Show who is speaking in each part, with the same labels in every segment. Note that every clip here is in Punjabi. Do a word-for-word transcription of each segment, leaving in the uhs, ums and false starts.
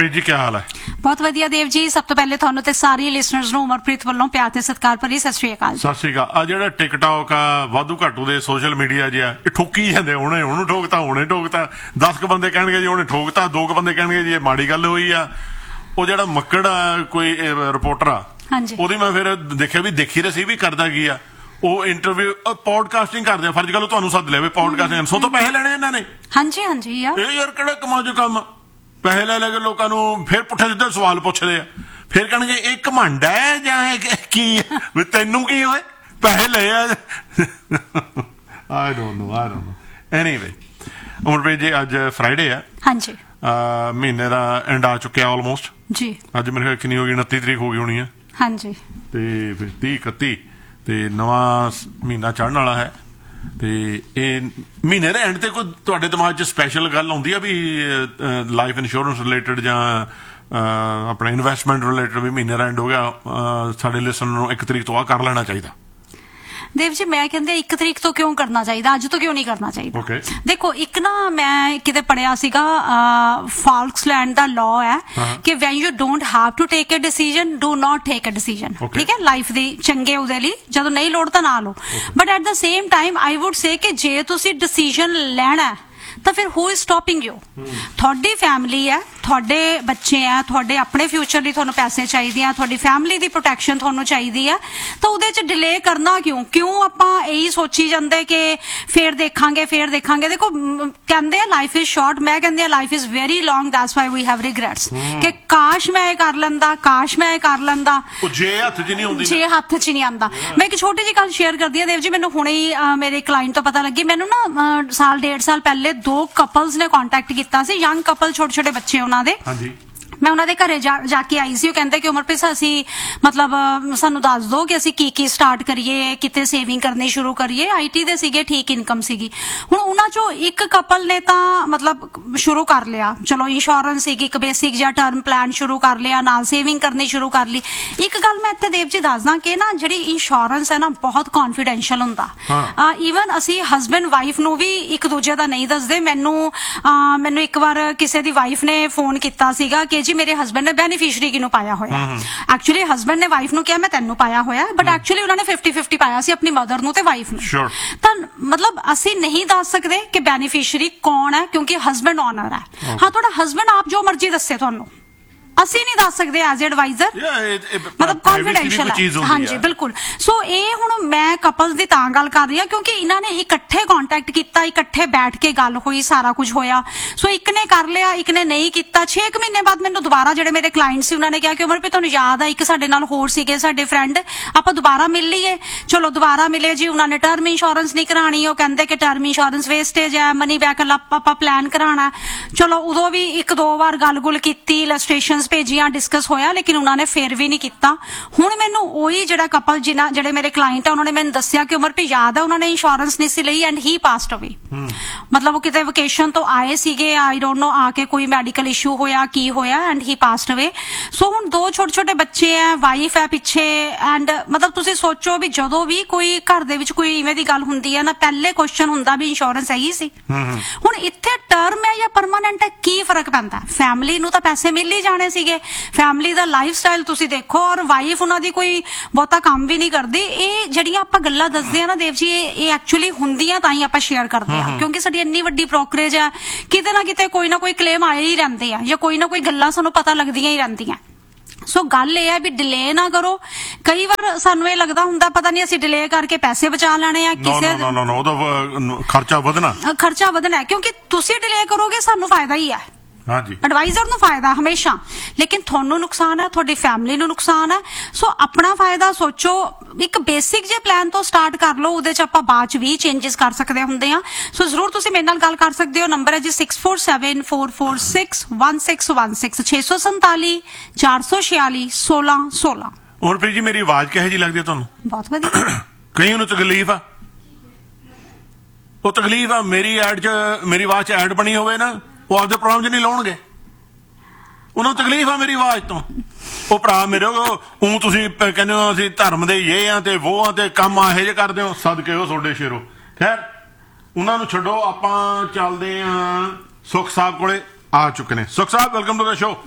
Speaker 1: ਅਮਰਪ੍ਰੀਤ ਜੀ, ਕੀ ਹਾਲ ਹੈ?
Speaker 2: ਬਹੁਤ ਵਧੀਆ ਦੇਵ ਜੀ। ਸਭ ਤੋਂ ਪਹਿਲੇ ਤੁਹਾਨੂੰ ਤੇ ਸਾਰੇ ਲਿਸਨਰਸ ਨੂੰ ਅਮਰਪ੍ਰੀਤ ਵੱਲੋਂ ਪਿਆਰ ਤੇ ਸਤਿਕਾਰ ਭਰੀ ਸਤਿ ਸ਼੍ਰੀ ਅਕਾਲ।
Speaker 1: ਸਤਿ ਸ਼੍ਰੀ ਅਕਾਲ। ਆ ਜਿਹੜਾ ਟਿਕਟੌਕ ਆ, ਵਾਧੂ ਘਾਟੂ ਦੇ ਸੋਸ਼ਲ ਮੀਡੀਆ ਜਿਹਾ, ਇਹ ਠੋਕੀ ਜਾਂਦੇ। ਉਹਨੇ ਉਹਨੂੰ ਠੋਕਤਾ, ਉਹਨੇ ਠੋਕਤਾ, ਦਸ ਕੁ ਬੰਦੇ ਕਹਿਣਗੇ ਜੀ ਉਹਨੇ ਠੋਕਤਾ, ਦੋ ਕੁ ਬੰਦੇ ਕਹਿਣਗੇ ਜੀ ਇਹ ਮਾੜੀ ਗੱਲ ਹੋਈ ਆ। ਉਹ ਜਿਹੜਾ ਮੱਕੜ ਆ, ਕੋਈ ਰਿਪੋਰਟਰ ਆ, ਉਹਦੀ ਮੈਂ ਫਿਰ ਦੇਖਿਆ ਵੀ ਦੇਖੀ ਰਸੀ ਵੀ ਕਰਦਾ ਕੀ ਆ। ਉਹ ਇੰਟਰਵਿਊ ਪੋਡਕਾਸਟਿੰਗ ਕਰਦੇ ਆ, ਫਰਜ਼ ਕਰੋ ਤੁਹਾਨੂੰ ਸੱਦ ਲਿਆ ਵੀ ਪੋਡਕਾਸਟਿੰਗ, ਸੋ ਤੋਂ ਪੈਸੇ ਲੈਣੇ ਇਹਨਾਂ ਨੇ।
Speaker 2: ਹਾਂਜੀ ਹਾਂਜੀ ਯਾਰ,
Speaker 1: ਇਹ ਯਾਰ ਕਿਹੜਾ ਕਮਾਜੂ ਕੰਮ, ਪੈਸੇ ਲੈ ਲੈ ਕੇ ਲੋਕਾਂ ਨੂੰ ਫਿਰ ਪੁੱਠੇ ਸਿੱਧੇ ਸਵਾਲ ਪੁੱਛਦੇ ਆ। ਫਿਰ ਕਹਿਣਗੇ ਇਹ ਘਮੰਡ ਹੈ ਜਾਂ ਕੀ ਵੀ, ਤੈਨੂੰ ਕੀ ਹੋਏ, ਪੈਸੇ ਲਏ ਆ। I don't know I don't know anyway, Amarpreet ਜੀ ਅੱਜ ਫਰਾਈਡੇ ਆ।
Speaker 2: ਹਾਂਜੀ,
Speaker 1: ਮਹੀਨੇ ਦਾ ਐਂਡ ਆ ਚੁੱਕਿਆ ਆਲਮੋਸਟ ਜੀ। ਅੱਜ ਮੇਰੇ ਖਿਆਲ ਕਿੰਨੀ ਹੋ ਗਈ, ਉਨੱਤੀ ਤਰੀਕ ਹੋ ਗਈ ਹੋਣੀ ਆ।
Speaker 2: ਹਾਂਜੀ,
Speaker 1: ਤੇ ਫਿਰ ਤੀਹ ਇਕੱਤੀ ਤੇ ਨਵਾਂ ਮਹੀਨਾ ਚੜ੍ਹਨ ਵਾਲਾ ਹੈ। ਤੇ ਇਹ ਮਹੀਨੇ ਦੇ ਐਂਡ ਤੇ ਕੋਈ ਤੁਹਾਡੇ ਦਿਮਾਗ 'ਚ ਸਪੈਸ਼ਲ ਗੱਲ ਆਉਂਦੀ ਆ ਵੀ ਲਾਈਫ ਇੰਸ਼ੋਰੈਂਸ ਰਿਲੇਟਡ ਜਾਂ ਆਪਣਾ ਇਨਵੈਸਟਮੈਂਟ ਰਿਲੇਟਡ, ਵੀ ਮਹੀਨੇ ਦਾ ਐਂਡ ਹੋ ਗਿਆ, ਸਾਡੇ ਲਿਸਨਰ ਨੂੰ ਇੱਕ ਤਰੀਕ ਤੋਂ ਆ ਕਰ ਲੈਣਾ ਚਾਹੀਦਾ?
Speaker 2: ਦੇਵ ਜੀ ਮੈਂ ਕਹਿੰਦੇ ਇੱਕ ਤਰੀਕ ਤੋਂ ਕਿਉਂ ਕਰਨਾ ਚਾਹੀਦਾ, ਅੱਜ ਤੋਂ ਕਿਉਂ ਨਹੀਂ ਕਰਨਾ ਚਾਹੀਦਾ?
Speaker 1: okay.
Speaker 2: ਦੇਖੋ, ਇੱਕ ਨਾ ਮੈਂ ਕਿਤੇ ਪੜਿਆ ਸੀਗਾ, ਫਾਲਕਸਲੈਂਡ ਦਾ ਲਾਅ ਹੈ ਕਿ when you don't have to take a decision, do not take a decision. ਠੀਕ ਹੈ, ਲਾਈਫ ਦੀ ਚੰਗੇ ਉਹਦੇ ਲਈ, ਜਦੋਂ ਨਹੀਂ ਲੋੜ ਤਾਂ ਨਾ ਲਓ। But at the same time I wood ਸੇ ਕਿ ਜੇ ਤੁਸੀਂ ਡਿਸੀਜਨ ਲੈਣਾ ਤਾਂ ਫਿਰ ਹੂ ਇਜ਼ ਸਟਾਪਿੰਗ ਯੂ? ਤੁਹਾਡੀ ਫੈਮਿਲੀ ਹੈ, ਤੁਹਾਡੇ ਬੱਚੇ ਆ, ਤੁਹਾਡੇ ਆਪਣੇ ਫਿਊਚਰ ਲਈ ਤੁਹਾਨੂੰ ਪੈਸੇ ਚਾਹੀਦੇ ਆ, ਤੁਹਾਡੀ ਫੈਮਿਲੀ ਦੀ ਪ੍ਰੋਟੈਕਸ਼ਨ ਤੁਹਾਨੂੰ ਚਾਹੀਦੀ ਆ, ਤਾਂ ਉਹਦੇ 'ਚ ਡਿਲੇ ਕਰਨਾ ਕਿਉਂ? ਕਿਉਂ ਆਪਾਂ ਇਹੀ ਸੋਚੀ ਜਾਂਦੇ ਕਿ ਫੇਰ ਦੇਖਾਂਗੇ ਫੇਰ ਦੇਖਾਂਗੇ? ਦੇਖੋ, ਕਹਿੰਦੇ ਆ ਲਾਈਫ ਇਜ਼ ਸ਼ਾਰਟ, ਮੈਂ ਕਹਿੰਦੀ ਆ life is very long, that's why we have ਰਿਗਰੈਟਸ ਕਿ ਕਾਸ਼ ਮੈਂ ਇਹ ਕਰ ਲੈਂਦਾ, ਕਾਸ਼ ਮੈਂ ਇਹ ਕਰ ਲੈਂਦਾ।
Speaker 1: ਜੇ ਹੱਥ 'ਚ ਨਹੀਂ ਹੁੰਦੀ,
Speaker 2: ਜੇ ਹੱਥ 'ਚ ਨਹੀਂ ਆਉਂਦਾ। ਮੈਂ ਇੱਕ ਛੋਟੀ ਜਿਹੀ ਗੱਲ ਸ਼ੇਅਰ ਕਰਦੀ ਹਾਂ ਦੇਵ ਜੀ, ਮੈਨੂੰ ਹੁਣੇ ਹੀ ਮੇਰੇ ਕਲਾਇੰਟ ਤੋਂ ਪਤਾ ਲੱਗੀ। ਮੈਨੂੰ ਨਾ ਸਾਲ ਡੇਢ ਸਾਲ ਪਹਿਲੇ ਦੋ ਕਪਲਸ ਨੇ ਕੰਟੈਕਟ ਕੀਤਾ ਸੀ, ਯੰਗ ਕਪਲ, ਛੋਟੇ ਛੋਟੇ ਬੱਚੇ ਉਹਨਾਂ ਦੇ। ਹਾਂਜੀ, ਮੈਂ ਉਹਨਾਂ ਦੇ ਘਰੇ ਜਾ ਜਾ ਕੇ ਆਈ ਸੀ। ਉਹ ਕਹਿੰਦੇ ਕਿ ਉਮਰਪ੍ਰੀਤ ਅਸੀਂ ਮਤਲਬ ਸਾਨੂੰ ਦੱਸ ਦੋ ਕਿ ਅਸੀਂ ਕੀ ਕੀ ਸਟਾਰਟ ਕਰੀਏ, ਕਿਤੇ ਸੇਵਿੰਗ ਕਰਨੀ ਸ਼ੁਰੂ ਕਰੀਏ। ਆਈਟੀ ਦੇ ਸੀਗੇ, ਠੀਕ ਇਨਕਮ ਸੀਗੀ। ਹੁਣ ਉਹਨਾਂ ਚੋਂ ਇੱਕ ਕਪਲ ਨੇ ਤਾਂ ਮਤਲਬ ਸ਼ੁਰੂ ਕਰ ਲਿਆ, ਚਲੋ ਇੰਸ਼ੋਰੈਂਸ ਸੀਗੀ, ਇੱਕ ਬੇਸਿਕ ਜਿਹਾ ਟਰਮ ਪਲਾਨ ਸ਼ੁਰੂ ਕਰ ਲਿਆ, ਨਾਲ ਸੇਵਿੰਗ ਕਰਨੀ ਸ਼ੁਰੂ ਕਰ ਲਈ। ਇੱਕ ਗੱਲ ਮੈਂ ਇੱਥੇ ਦੇਵ ਜੀ ਦੱਸਦਾ ਕਿ ਨਾ ਜਿਹੜੀ ਇੰਸ਼ੋਰੈਂਸ ਹੈ ਨਾ, ਬਹੁਤ ਕੌਨਫੀਡੈਂਸ਼ੀਅਲ ਹੁੰਦਾ। ਈਵਨ ਅਸੀਂ ਹਸਬੈਂਡ ਵਾਈਫ ਨੂੰ ਵੀ ਇੱਕ ਦੂਜੇ ਦਾ ਨਹੀਂ ਦੱਸਦੇ। ਮੈਨੂੰ ਮੈਨੂੰ ਇੱਕ ਵਾਰ ਕਿਸੇ ਦੀ ਵਾਈਫ ਨੇ ਫੋਨ ਕੀਤਾ ਸੀਗਾ ਕਿ ਜੀ ਮੇਰੇ ਹਸਬੈਂਡ ਨੇ ਬੈਨੀਫੀਸ਼ਰੀ ਕਿਹਨੂੰ ਪਾਇਆ ਹੋਇਆ। ਐਕਚੁਅਲੀ ਹਸਬੈਂਡ ਨੇ ਵਾਈਫ ਨੂੰ ਕਿਹਾ ਮੈਂ ਤੈਨੂੰ ਪਾਇਆ ਹੋਇਆ, ਬਟ ਐਕਚੁਅਲੀ ਉਹਨਾਂ ਨੇ ਫਿਫਟੀ ਫਿਫਟੀ ਪਾਇਆ ਸੀ, ਆਪਣੀ ਮਦਰ ਨੂੰ ਤੇ ਵਾਈਫ ਨੂੰ। ਤਾਂ ਮਤਲਬ ਅਸੀਂ ਨਹੀਂ ਦੱਸ ਸਕਦੇ ਕਿ ਬੈਨੀਫੀਸ਼ਰੀ ਕੌਣ ਹੈ, ਕਿਉਂਕਿ ਹਸਬੈਂਡ ਓਨਰ ਹੈ। ਹਾਂ, ਤੁਹਾਡਾ ਹਸਬੈਂਡ ਆਪ ਜੋ ਮਰਜ਼ੀ ਦੱਸੇ ਤੁਹਾਨੂੰ, ਅਸੀਂ ਨਹੀਂ ਦੱਸ ਸਕਦੇ ਐਜ਼ ਐਡਵਾਈਜ਼ਰ, ਮਤਲਬ ਕੌਨਫੀਡੈਂਸ਼ੀਅਲ ਹੈ। ਹਾਂਜੀ ਬਿਲਕੁਲ। ਸੋ ਇਹ ਹੁਣ ਮੈਂ ਕਪਲਸ ਦੀ ਤਾਂ ਗੱਲ ਕਰ ਰਹੀ ਹਾਂ ਕਿਉਂਕਿ ਇਹਨਾਂ ਨੇ ਇਕੱਠੇ ਕੰਟੈਕਟ ਕੀਤਾ, ਇਕੱਠੇ ਬੈਠ ਕੇ ਗੱਲ ਹੋਈ, ਸਾਰਾ ਕੁਝ ਹੋਇਆ। ਸੋ ਇੱਕ ਨੇ ਕਰ ਲਿਆ, ਇੱਕ ਨੇ ਨਹੀਂ ਕੀਤਾ। ਛੇ ਕੁ ਮਹੀਨੇ ਬਾਅਦ ਮੈਨੂੰ ਦੁਬਾਰਾ ਜਿਹੜੇ ਮੇਰੇ ਕਲਾਇੰਟ ਸੀ ਉਹਨਾਂ ਨੇ ਕਿਹਾ ਕਿ ਉਮਰਪ੍ਰੀਤ ਤੁਹਾਨੂੰ ਯਾਦ ਆ ਇੱਕ ਸਾਡੇ ਨਾਲ ਹੋਰ ਸੀਗੇ ਸਾਡੇ ਫਰੈਂਡ, ਆਪਾਂ ਦੁਬਾਰਾ ਮਿਲ ਲਈਏ। ਚਲੋ ਦੁਬਾਰਾ ਮਿਲੇ ਜੀ। ਉਹਨਾਂ ਨੇ ਟਰਮ ਇੰਸ਼ੋਰੈਂਸ ਨਹੀਂ ਕਰਾਣੀ, ਉਹ ਕਹਿੰਦੇ ਕਿ ਟਰਮ ਇੰਸ਼ੋਰੈਂਸ ਵੇਸਟੇਜ ਹੈ, ਮਨੀ ਬੈਕ ਆਪਾਂ ਪਲਾਨ ਕਰਾਣਾ। ਚਲੋ ਉਦੋਂ ਵੀ ਇੱਕ ਦੋ ਵਾਰ ਗੱਲ ਗੁੱਲ ਕੀਤੀ, ਇਲਸਟ੍ਰੇਸ਼ਨ ਭੇਜੀਆਂ, ਡਿਸਕਸ ਹੋਇਆ, ਲੇਕਿਨ ਉਹਨਾਂ ਨੇ ਫਿਰ ਵੀ ਨਹੀਂ ਕੀਤਾ। ਹੁਣ ਮੈਨੂੰ ਉਹੀ ਜਿਹੜਾ ਕਪਲ ਜਿਨ੍ਹਾਂ ਜਿਹੜੇ ਮੇਰੇ ਕਲਾਇੰਟ ਆ ਉਹਨਾਂ ਨੇ ਮੈਨੂੰ ਦੱਸਿਆ ਕਿ ਉਮਰਪ੍ਰੀਤ ਯਾਦ ਆ ਉਹਨਾਂ ਨੇ ਇੰਸ਼ੋਰੈਂਸ ਨਹੀਂ ਸੀ ਲਈ ਐਂਡ ਹੀ ਪਾਸਡ ਅਵੇ। ਮਤਲਬ ਉਹ ਕਿਤੇ ਵਕੇਸ਼ਨ ਤੋਂ ਆਏ ਸੀਗੇ, ਆਈ ਡੋਂਟ ਨੋ, ਆ ਕੇ ਕੋਈ ਮੈਡੀਕਲ ਇਸ਼ੂ ਹੋਇਆ, ਕੀ ਹੋਇਆ, ਐਂਡ ਹੀ ਪਾਸਡ ਅਵੇ। ਸੋ ਹੁਣ ਦੋ ਛੋਟੇ ਛੋਟੇ ਬੱਚੇ ਆ, ਵਾਈਫ ਹੈ ਪਿੱਛੇ, ਐਂਡ ਮਤਲਬ ਤੁਸੀਂ ਸੋਚੋ ਵੀ ਜਦੋਂ ਵੀ ਕੋਈ ਘਰ ਦੇ ਵਿੱਚ ਕੋਈ ਇਵੇਂ ਦੀ ਗੱਲ ਹੁੰਦੀ ਹੈ ਨਾ, ਪਹਿਲੇ ਕੁਐਸਚਨ ਹੁੰਦਾ ਵੀ ਇੰਸ਼ੋਰੈਂਸ ਹੈਗੀ ਸੀ। ਹੁਣ ਇੱਥੇ ਟਰਮ ਹੈ ਜਾਂ ਪਰਮਾਨੈਂਟ ਹੈ, ਕੀ ਫਰਕ ਪੈਂਦਾ? ਫੈਮਿਲੀ ਨੂੰ ਤਾਂ ਪੈਸੇ ਮਿਲ ਹੀ ਜਾਣੇ ਸੀਗੇ, ਫੈਮਿਲੀ ਦਾ ਲਾਈਫ ਸਟਾਈਲ ਤੁਸੀਂ ਦੇਖੋ, ਔਰ ਵਾਈਫ ਉਹਨਾਂ ਦੀ ਕੋਈ ਬਹੁਤਾ ਕੰਮ ਵੀ ਨਹੀਂ ਕਰਦੀ। ਇਹ ਜਿਹੜੀਆਂ ਆਪਾਂ ਗੱਲਾਂ ਦੱਸਦੇ ਆ ਨਾ ਦੇਵ ਜੀ, ਇਹ ਐਕਚੁਅਲੀ ਹੁੰਦੀਆਂ ਤਾਂ ਹੀ ਆਪਾਂ ਸ਼ੇਅਰ ਕਰਦੇ ਆ, ਕਿਉਂਕਿ ਸਾਡੀ ਇੰਨੀ ਵੱਡੀ ਬ੍ਰੋਕਰੇਜ ਆ, ਕਿਤੇ ਨਾ ਕਿਤੇ ਕੋਈ ਨਾ ਕੋਈ ਕਲੇਮ ਆਏ ਹੀ ਰਹਿੰਦੇ ਆ, ਜਾਂ ਕੋਈ ਨਾ ਕੋਈ ਗੱਲਾਂ ਸਾਨੂੰ ਪਤਾ ਲੱਗਦੀਆਂ ਹੀ ਰਹਿੰਦੀਆਂ। ਸੋ ਗੱਲ ਇਹ ਹੈ ਵੀ ਡਿਲੇ ਨਾ ਕਰੋ। ਕਈ ਵਾਰ ਸਾਨੂੰ ਇਹ ਲੱਗਦਾ ਹੁੰਦਾ ਪਤਾ ਨਹੀਂ ਅਸੀਂ ਡਿਲੇ ਕਰਕੇ ਪੈਸੇ ਬਚਾ ਲੈਣੇ ਆ, ਕਿਸੇ
Speaker 1: ਉਹਦਾ ਖਰਚਾ ਵਧਣਾ
Speaker 2: ਖਰਚਾ ਵਧਣਾ ਕਿਉਂਕਿ ਤੁਸੀਂ ਡਿਲੇ ਕਰੋਗੇ, ਸਾਨੂੰ ਫਾਇਦਾ ਹੀ ਹੈ। ਹਾਂਜੀ, ਐਡਵਾਈਜ਼ਰ ਨੂੰ ਫਾਇਦਾ ਹਮੇਸ਼ਾ, ਲੇਕਿਨ ਤੁਹਾਨੂੰ ਨੁਕਸਾਨ ਹੈ, ਤੁਹਾਡੀ ਫੈਮਿਲੀ ਨੂੰ ਨੁਕਸਾਨ ਹੈ। ਸੋ ਆਪਣਾ ਫਾਇਦਾ ਸੋਚੋ। ਇੱਕ ਬੇਸਿਕ ਜੇ ਪਲਾਨ ਤੋਂ ਸਟਾਰਟ ਕਰ ਲਓ, ਉਹਦੇ ਚ ਆਪਾਂ ਬਾਅਦ ਚ ਵੀ ਚੇਂਜਸ ਕਰ ਸਕਦੇ ਹੁੰਦੇ ਆ। ਸੋ ਜ਼ਰੂਰ ਤੁਸੀਂ ਮੇਰੇ ਨਾਲ ਗੱਲ ਕਰ ਸਕਦੇ ਹੋ। ਨੰਬਰ ਹੈ G six four seven four four six one six one six ਛੇ ਸੌ ਸੰਤਾਲੀ ਚਾਰ ਸੌ ਛਿਆਲੀ ਸੋਲਾਂ ਸੋਲਾਂ।
Speaker 1: ਉਮਰਪ੍ਰੀਤ ਜੀ ਮੇਰੀ ਆਵਾਜ਼ ਕਿਹੋ ਜਿਹੀ ਲੱਗਦੀ ਹੈ ਤੁਹਾਨੂੰ?
Speaker 2: ਬਹੁਤ ਵਧੀਆ।
Speaker 1: ਕਈ ਨੂੰ ਤਕਲੀਫ ਆ, ਉਹ ਤਕਲੀਫ ਆ ਮੇਰੀ ਐਡ ਚ, ਮੇਰੀ ਆਵਾਜ਼ ਚ ਐਡ ਬਣੀ ਹੋਵੇ ਨਾ, ਉਹ ਆਪਦੇ ਪ੍ਰੋਗਰਾਮ 'ਚ ਨਹੀਂ ਲਾਉਣਗੇ, ਉਹਨਾਂ ਨੂੰ ਤਕਲੀਫ ਆ ਮੇਰੀ ਆਵਾਜ਼ ਤੋਂ। ਉਹ ਭਰਾ ਮੇਰੇ ਉਹ ਤੁਸੀਂ ਕਹਿੰਦੇ ਹੋ ਅਸੀਂ ਧਰਮ ਦੇ ਇਹ ਆ ਤੇ ਉਹ ਆ ਤੇ ਕੰਮ ਇਹੋ ਜਿਹੇ ਕਰਦੇ ਹੋ, ਸਦਕੇ ਹੋ ਤੁਹਾਡੇ ਸ਼ੇਰੋ। ਖੈਰ ਉਹਨਾਂ ਨੂੰ ਛੱਡੋ, ਆਪਾਂ ਚੱਲਦੇ ਆ ਸੁਖ ਸਾਹਿਬ ਕੋਲੇ। ਆ ਚੁੱਕੇ ਨੇ ਸੁਖ ਸਾਹਿਬ, ਵੈਲਕਮ ਟੂ ਦਾ ਸ਼ੋ।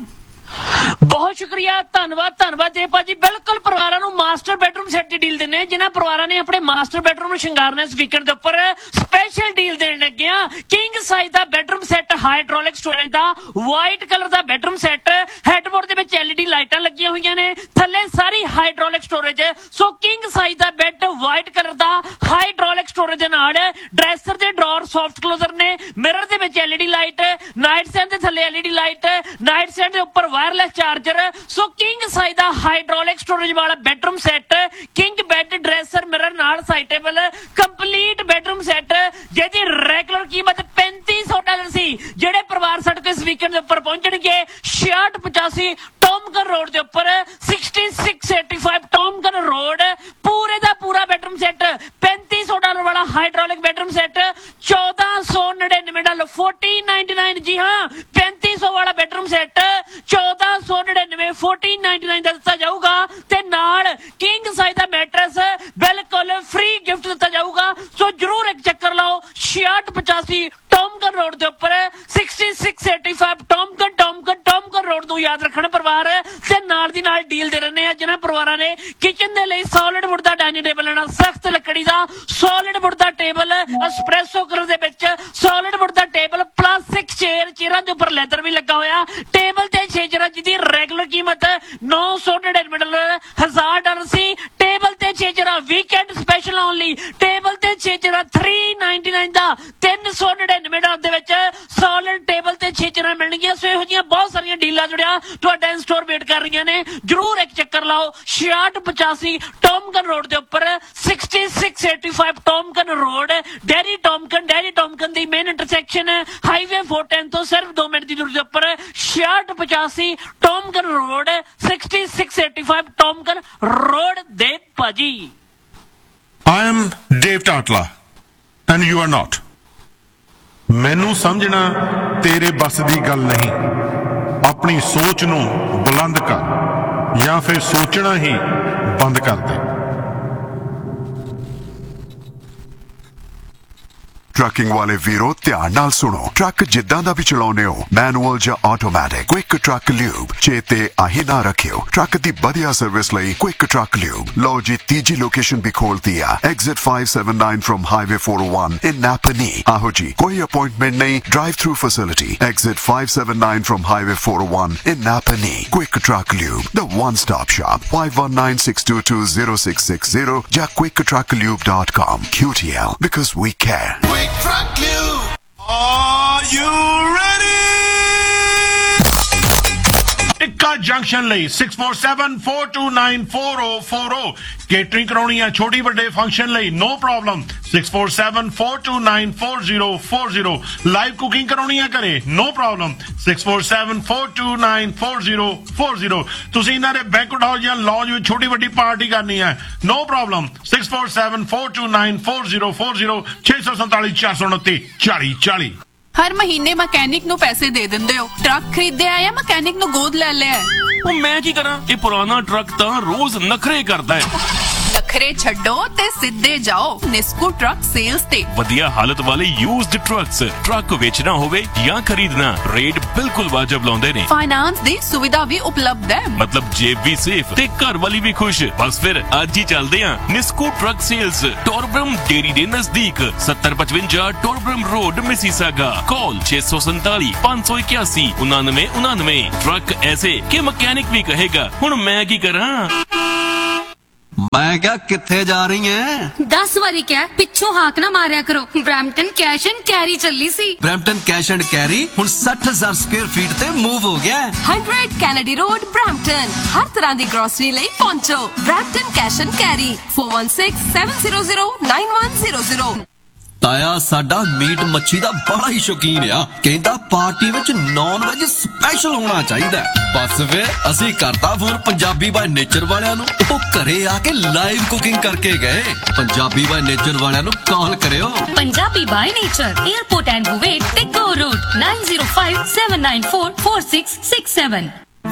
Speaker 3: ਬਹੁਤ ਸ਼ੁਕਰੀਆ, ਧੰਨਵਾਦ ਧੰਨਵਾਦ ਜੀ ਭਾਜੀ। ਬਿਲਕੁਲ ਪਰਿਵਾਰਾਂ ਨੂੰ ਮਾਸਟਰ ਬੈਡਰੂਮ ਸੈੱਟ ਦੀ ਡੀਲ ਦਿੰਨੇ, ਜਿਨ੍ਹਾਂ ਪਰਿਵਾਰਾਂ ਨੇ ਆਪਣੇ ਮਾਸਟਰ ਬੈਡਰੂਮ ਨੂੰ ਸ਼ਿੰਗਾਰਨਾ ਇਸ ਵੀਕਐਂਡ ਦੇ ਉੱਪਰ ਸਪੈਸ਼ਲ ਡੀਲ ਦੇਣ ਲੱਗੇ ਆ। ਕਿੰਗ ਸਾਈਜ਼ ਦਾ ਬੈਡਰੂਮ ਸੈੱਟ, ਹਾਈਡ੍ਰੋਲਿਕ ਸਟੋਰੇਜ ਦਾ, ਵਾਈਟ ਕਲਰ ਦਾ ਬੈਡਰੂਮ ਸੈੱਟ, ਹੈਡਬੋਰਡ ਦੇ ਵਿੱਚ ਐਲਈਡੀ ਲਾਈਟਾਂ ਲੱਗੀਆਂ ਹੋਈਆਂ ਨੇ, ਥੱਲੇ ਸਾਰੀ ਹਾਈਡ੍ਰੋਲਿਕ ਸਟੋਰੇਜ। ਸੋ ਕਿੰਗ ਸਾਈਜ਼ ਦਾ ਬੈੱਡ ਵਾਈਟ ਕਲਰ ਦਾ ਹਾਈਡ੍ਰੋਲਿਕ ਸਟੋਰੇਜ ਦੇ ਨਾਲ, ਡਰੈਸਰ ਦੇ ਡਰਾਅਰ ਸੌਫਟ ਕਲੋਜ਼ਰ ਨੇ, ਮਿਰਰ ਦੇ ਵਿੱਚ ਐਲਈਡੀ ਲਾਈਟ, ਨਾਈਟ ਸਟੈਂਡ ਦੇ ਥੱਲੇ ਐਲਈਡੀ ਲਾਈਟ, ਨਾਈਟ ਸਟੈਂਡ ਦੇ ਉੱਪਰ ਵਾਇਰਲੈਸ ਚਾਰਜਰ। ਸੋ ਕਿੰਗ ਸਾਈਜ਼ ਦਾ ਹਾਈਡ੍ਰੋਲਿਕ ਸਟੋਰੇਜ ਵਾਲਾ bedroom set, king bed, dresser, mirror ਨਾਲ side table, complete bedroom set, ਜਿਹਦੀ ਰੈਗੂਲਰ ਕੀਮਤ ਪੈਂਤੀ ਸੌ ਡਾਲਰ ਸੀ। ਜਿਹੜੇ ਪਰਿਵਾਰ ਸਾਡੇ ਕੋਲ ਇਸ ਵੀਕਐਂਡ ਦੇ ਉੱਪਰ ਪਹੁੰਚਣਗੇ ਛਿਆਹਠ ਪਚਾਸੀ ਟੌਮਕਨ ਰੋਡ ਦੇ ਉੱਪਰ, ਛਿਆਸੀ ਸੌ ਪਚਾਸੀ ਟੌਮਕਨ ਰੋਡ, ਪੂਰੇ ਦਾ ਪੂਰਾ ਬੈਡਰੂਮ ਸੈੱਟ ਪੈਂਤੀ ਸੌ ਡਾਲਰ ਵਾਲਾ ਹਾਈਡ੍ਰੋਲਿਕ ਬੈਡਰੂਮ ਸੈੱਟ ਚੌਦਾਂ ਸੌ ਨੜਿਨਵੇਂ ਡਾਲਰ, ਚੌਦਾਂ ਸੌ ਨਿन्यानवे। ਜੀ ਹਾਂ, ਪੈਂਤੀ ਸੌ ਵਾਲਾ ਬੈਡਰੂਮ ਸੈੱਟ ਚੌਦਾਂ ਸੌ ਨੜਿਨਵੇਂ, ਚੌਦਾਂ ਸੌ ਨਿन्यानवे ਦਾ ਦਿੱਤਾ ਜਾਊਗਾ, ਤੇ ਨਾਲ ਕਿੰਗ ਸਾਈਜ਼ ਦਾ ਮੈਟਰਸ ਬਿਲਕੁਲ ਫ੍ਰੀ ਗਿਫਟ ਦਿੱਤਾ ਜਾਊਗਾ। ਸੋ ਜਰੂਰ ਇੱਕ ਚੱਕਰ ਲਾਓ ਛਿਆਹਠ ਪਚਾਸੀ ਟੌਮਕਨ ਰੋਡ ਦੇ ਉੱਪਰ, ਛਿਆਸੀ ਸੌ ਪਚਾਸੀ ਟੌਮਕਨ ਟੌਮਕਨ ਟੌਮਕਨ ਰੋਡ ਨੂੰ ਯਾਦ ਰੱਖਣਾ ਪਰਿਵਾਰ। ਤੇ ਨਾਲ ਦੀ ਨਾਲ ਡੀਲ ਦੇ ਰਹੇ ਆ ਜਿਹਨਾਂ ਪਰਿਵਾਰਾਂ ਨੇ ਕਿਚਨ ਦੇ ਲਈ ਸੋਲਿਡ ਵੁੱਡ ਦਾ ਡਾਈਨਿੰਗ ਟੇਬਲ ਲੈਣਾ, ਸਖਤ ਲੱਕੜੀ ਦਾ ਸੋਲਿਡ ਵੁੱਡ ਦਾ ਟੇਬਲ, ਐਸਪ੍ਰੈਸੋ ਕਲਰ ਦੇ ਵਿੱਚ ਸੋਲਿਡ ਵੁੱਡ ਦਾ ਟੇਬਲ, ਪਲਾਸਟਿਕ ਚੇਅਰ, ਚੇਅਰਾਂ ਦੇ ਉੱਪਰ ਲੈਦਰ ਵੀ ਲੱਗਾ ਹੋਇਆ, ਟੇਬਲ ਤੇ ਛੇ ਚੇਅਰਾਂ ਜਿਹਦੀ ਰੈਗੂਲਰ ਕੀਮਤ ਨੌ ਸੌ ਨੜਿਨਵੇਂ ਡਾਲਰ, ਹਜ਼ਾਰ ਡਾਲਰ ਸੀ। ਟੇਬਲ ਤੇ ਛੇ ਚੇਅਰਾਂ ਵੀਕਐਂਡ ਸਪੈਸ਼ਲ ਓਨਲੀ, ਟੇਬਲ ਤੇ ਛੇ ਚੇਅਰਾਂ ਤਿੰਨ ਸੌ ਨਿन्यानवे ਦਾ, ਤਿੰਨ ਸੌ ਨੜਿਨਵੇਂ ਡਾਲਰ ਦੇ ਵਿੱਚ ਸੋਲਿਡ ਟੇਬਲ ਤੇ ਛੇ ਚੇਅਰਾਂ ਮਿਲਣਗੀਆਂ। ਸੋ ਇਹੋ ਜਿਹੀਆਂ ਬਹੁਤ ਸਾਰੀਆਂ ਡੀਲਾਂ ਜੁੜਿਆ ਤੁਹਾਡਾ ਇਨ ਸਟੋਰ ਵੇਟ ਕਰ ਰਹੀਆਂ ਨੇ, ਜਰੂਰ ਇੱਕ ਚੱਕਰ ਲਾਓ ਛਿਆਹਠ ਪਚਾਸੀ ਟੌਮਕਨ ਰੋਡ ਦੇ ਉੱਪਰ, ਛਿਆਸੀ ਸੌ ਪਚਾਸੀ ਟੌਮਕਨ ਰੋਡ, ਡੈਰੀ ਟੌਮਕਨ, ਡੈਰੀ ਟੌਮਕਨ ਦੀ ਮੇਨ ਇੰਟਰਸੈਕਸ਼ਨ ਹਾਈਵੇ ਚਾਰ ਸੌ ਦਸ ਤੋਂ ਸਿਰਫ ਦੋ ਮਿੰਟ ਦੀ ਦੂਰੀ ਦੇ ਉੱਪਰ, ਛਿਆਹਠ ਪਚਾਸੀ ਟੌਮਕਨ ਰੋਡ, ਛਿਆਸੀ ਸੌ ਪਚਾਸੀ ਟੌਮਕਨ ਰੋਡ ਦੇ ਭਾਜੀ।
Speaker 1: I am Dave Tatla and you are not. ਮੈਨੂੰ ਸਮਝਣਾ ਤੇਰੇ ਬਸ ਦੀ ਗੱਲ ਨਹੀਂ। ਆਪਣੀ ਸੋਚ ਨੂੰ ਬੁਲੰਦ ਕਰ ਜਾਂ ਫਿਰ ਸੋਚਣਾ ਹੀ ਬੰਦ ਕਰ ਦੇ।
Speaker 4: ट्रकिंग वाले वीरो ध्यान नाल सुनो। ट्रक जिद्दां दा भी चलाउने हो, मैनुअल जां ऑटोमैटिक, क्विक ट्रक ल्यूब चेते आही ना रखियो। ट्रक दी बढ़िया सर्विस लई क्विक ट्रक ल्यूब। लो जी तीजी लोकेशन भी खोल दिया, exit five seven nine from highway four O one in नापनी। आहो जी, कोई अपॉइंटमेंट नहीं, drive through facility, exit five seven nine from highway four O one in नापनी। Quick truck lube, the one stop shop, five one nine six to to zero six six zero ਜਾਂ quick truck lube dot com। Q T L, because we care.
Speaker 5: Truck Lube. Are you ready?
Speaker 1: Tikka junction ਲਈ six four seven four two nine four zero four zero catering ਕਰਾਉਣੀ ਆ ਛੋਟੀ ਵੱਡੇ ਫੰਕਸ਼ਨ ਲਈ, no problem, six four seven four two nine four zero four zero। Live cooking ਕਰਾਉਣੀ ਆ ਘਰੇ, no problem, six four seven four two nine four zero four zero। ਤੁਸੀਂ ਇਹਨਾਂ ਦੇ ਬੈਂਕੁਏਟ ਹਾਲ ਜਾਂ ਲੌਂਜ ਵਿੱਚ ਛੋਟੀ ਵੱਡੀ ਪਾਰਟੀ ਕਰਨੀ ਹੈ, no problem, six four seven four two nine four zero four zero ਛੇ ਸੌ ਸੰਤਾਲੀ ਚਾਰ ਸੌ ਉਨੱਤੀ ਚਾਲੀ ਚਾਲੀ।
Speaker 6: ਹਰ ਮਹੀਨੇ ਮਕੈਨਿਕ ਨੂੰ ਪੈਸੇ ਦੇ ਦਿੰਦੇ ਹੋ, ਟਰੱਕ ਖਰੀਦਿਆ ਜਾਂ ਮਕੈਨਿਕ ਨੂੰ ਗੋਦ ਲੈ ਲਿਆ?
Speaker 7: ਉਹ ਮੈਂ ਕੀ ਕਰਾਂ, ਇਹ ਪੁਰਾਣਾ ਟਰੱਕ ਤਾਂ ਰੋਜ਼ ਨਖਰੇ ਕਰਦਾ ਹੈ।
Speaker 6: ਨਖਰੇ ਛੱਡੋ ਤੇ ਸਿੱਧੇ ਜਾਓ ਨਿਸਕੂ ਟਰੱਕ ਸੇਲਸ ਤੇ।
Speaker 7: ਵਧੀਆ ਹਾਲਤ ਵਾਲੇ ਯੂਜ਼ਡ ਟਰੱਕਸ, ਟਰੱਕ ਵੇਚਣਾ ਹੋਵੇ ਜਾਂ ਖਰੀਦਣਾ, ਰੇਟ ਬਿਲਕੁਲ ਵਾਜਬ ਲਾਉਂਦੇ ਨੇ।
Speaker 6: ਫਾਈਨਾਂਸ ਦੀ ਸੁਵਿਧਾ ਵੀ ਉਪਲਬਧ ਹੈ,
Speaker 7: ਮਤਲਬ ਜੇਬ ਵੀ ਸੇਫ ਤੇ ਘਰ ਵਾਲੀ ਵੀ ਖੁਸ਼। ਬਸ ਫਿਰ ਅੱਜ ਹੀ ਚੱਲਦੇ ਆਂ ਨਿਸਕੂ ਟਰੱਕ ਸੇਲਸ, ਟੋਰਬਰਮ ਡੇਰੀ ਦੇ ਨਜ਼ਦੀਕ, ਸੱਤਰ ਪਚਵੰਜਾ ਟੋਰਬਰਮ ਰੋਡ, ਮਿਸੀਸਾਗਾ। कॉल छह सौ सैतालीस पाँच सौ इक्यासी उनानवे उनानवे। ट्रक ऐसे कि मैकेनिक भी कहेगा हुण मैं की करा।
Speaker 5: मैं क्या किथे जा रही है?
Speaker 8: दस वारी क्या पिछों हाक ना मारिया करो। ब्रैम्पटन कैश एंड कैरी चली सी।
Speaker 5: ब्रैम्पटन कैश एंड कैरी हुण साठ हज़ार स्क्वायर फीट ते मूव हो गया।
Speaker 6: Hundred Kennedy road Brampton. हर तरह की ग्रोसरी ਲਈ ਪਹੁੰਚੋ। Brampton cash and carry four one six seven zero zero nine one zero zero।
Speaker 5: ਤਾਇਆ ਸਾਡਾ ਮੀਟ ਮੱਛੀ ਦਾ ਬੜਾ ਹੀ ਸ਼ੌਕੀਨ ਆ, ਕਹਿੰਦਾ ਪਾਰਟੀ ਵਿੱਚ ਨੌਨ ਵੈਜ ਸਪੈਸ਼ਲ ਹੋਣਾ ਚਾਹੀਦਾ। ਬਸ ਫਿਰ ਅਸੀਂ ਕਰਤਾ ਫੋਨ ਪੰਜਾਬੀ ਬਾਈ ਨੇਚਰ ਵਾਲਿਆਂ ਨੂੰ, ਉਹ ਘਰੇ ਆ ਕੇ ਲਾਈਵ ਕੁਕਿੰਗ ਕਰਕੇ ਗਏ। ਪੰਜਾਬੀ ਬਾਈ ਨੇਚਰ ਵਾਲਿਆਂ ਨੂੰ ਕਾਲ ਕਰਿਓ।
Speaker 8: Punjabi by nature, airport and ਬੁਵੇਟ ਤੇ ਗੋ road nine zero five seven nine four four six six seven।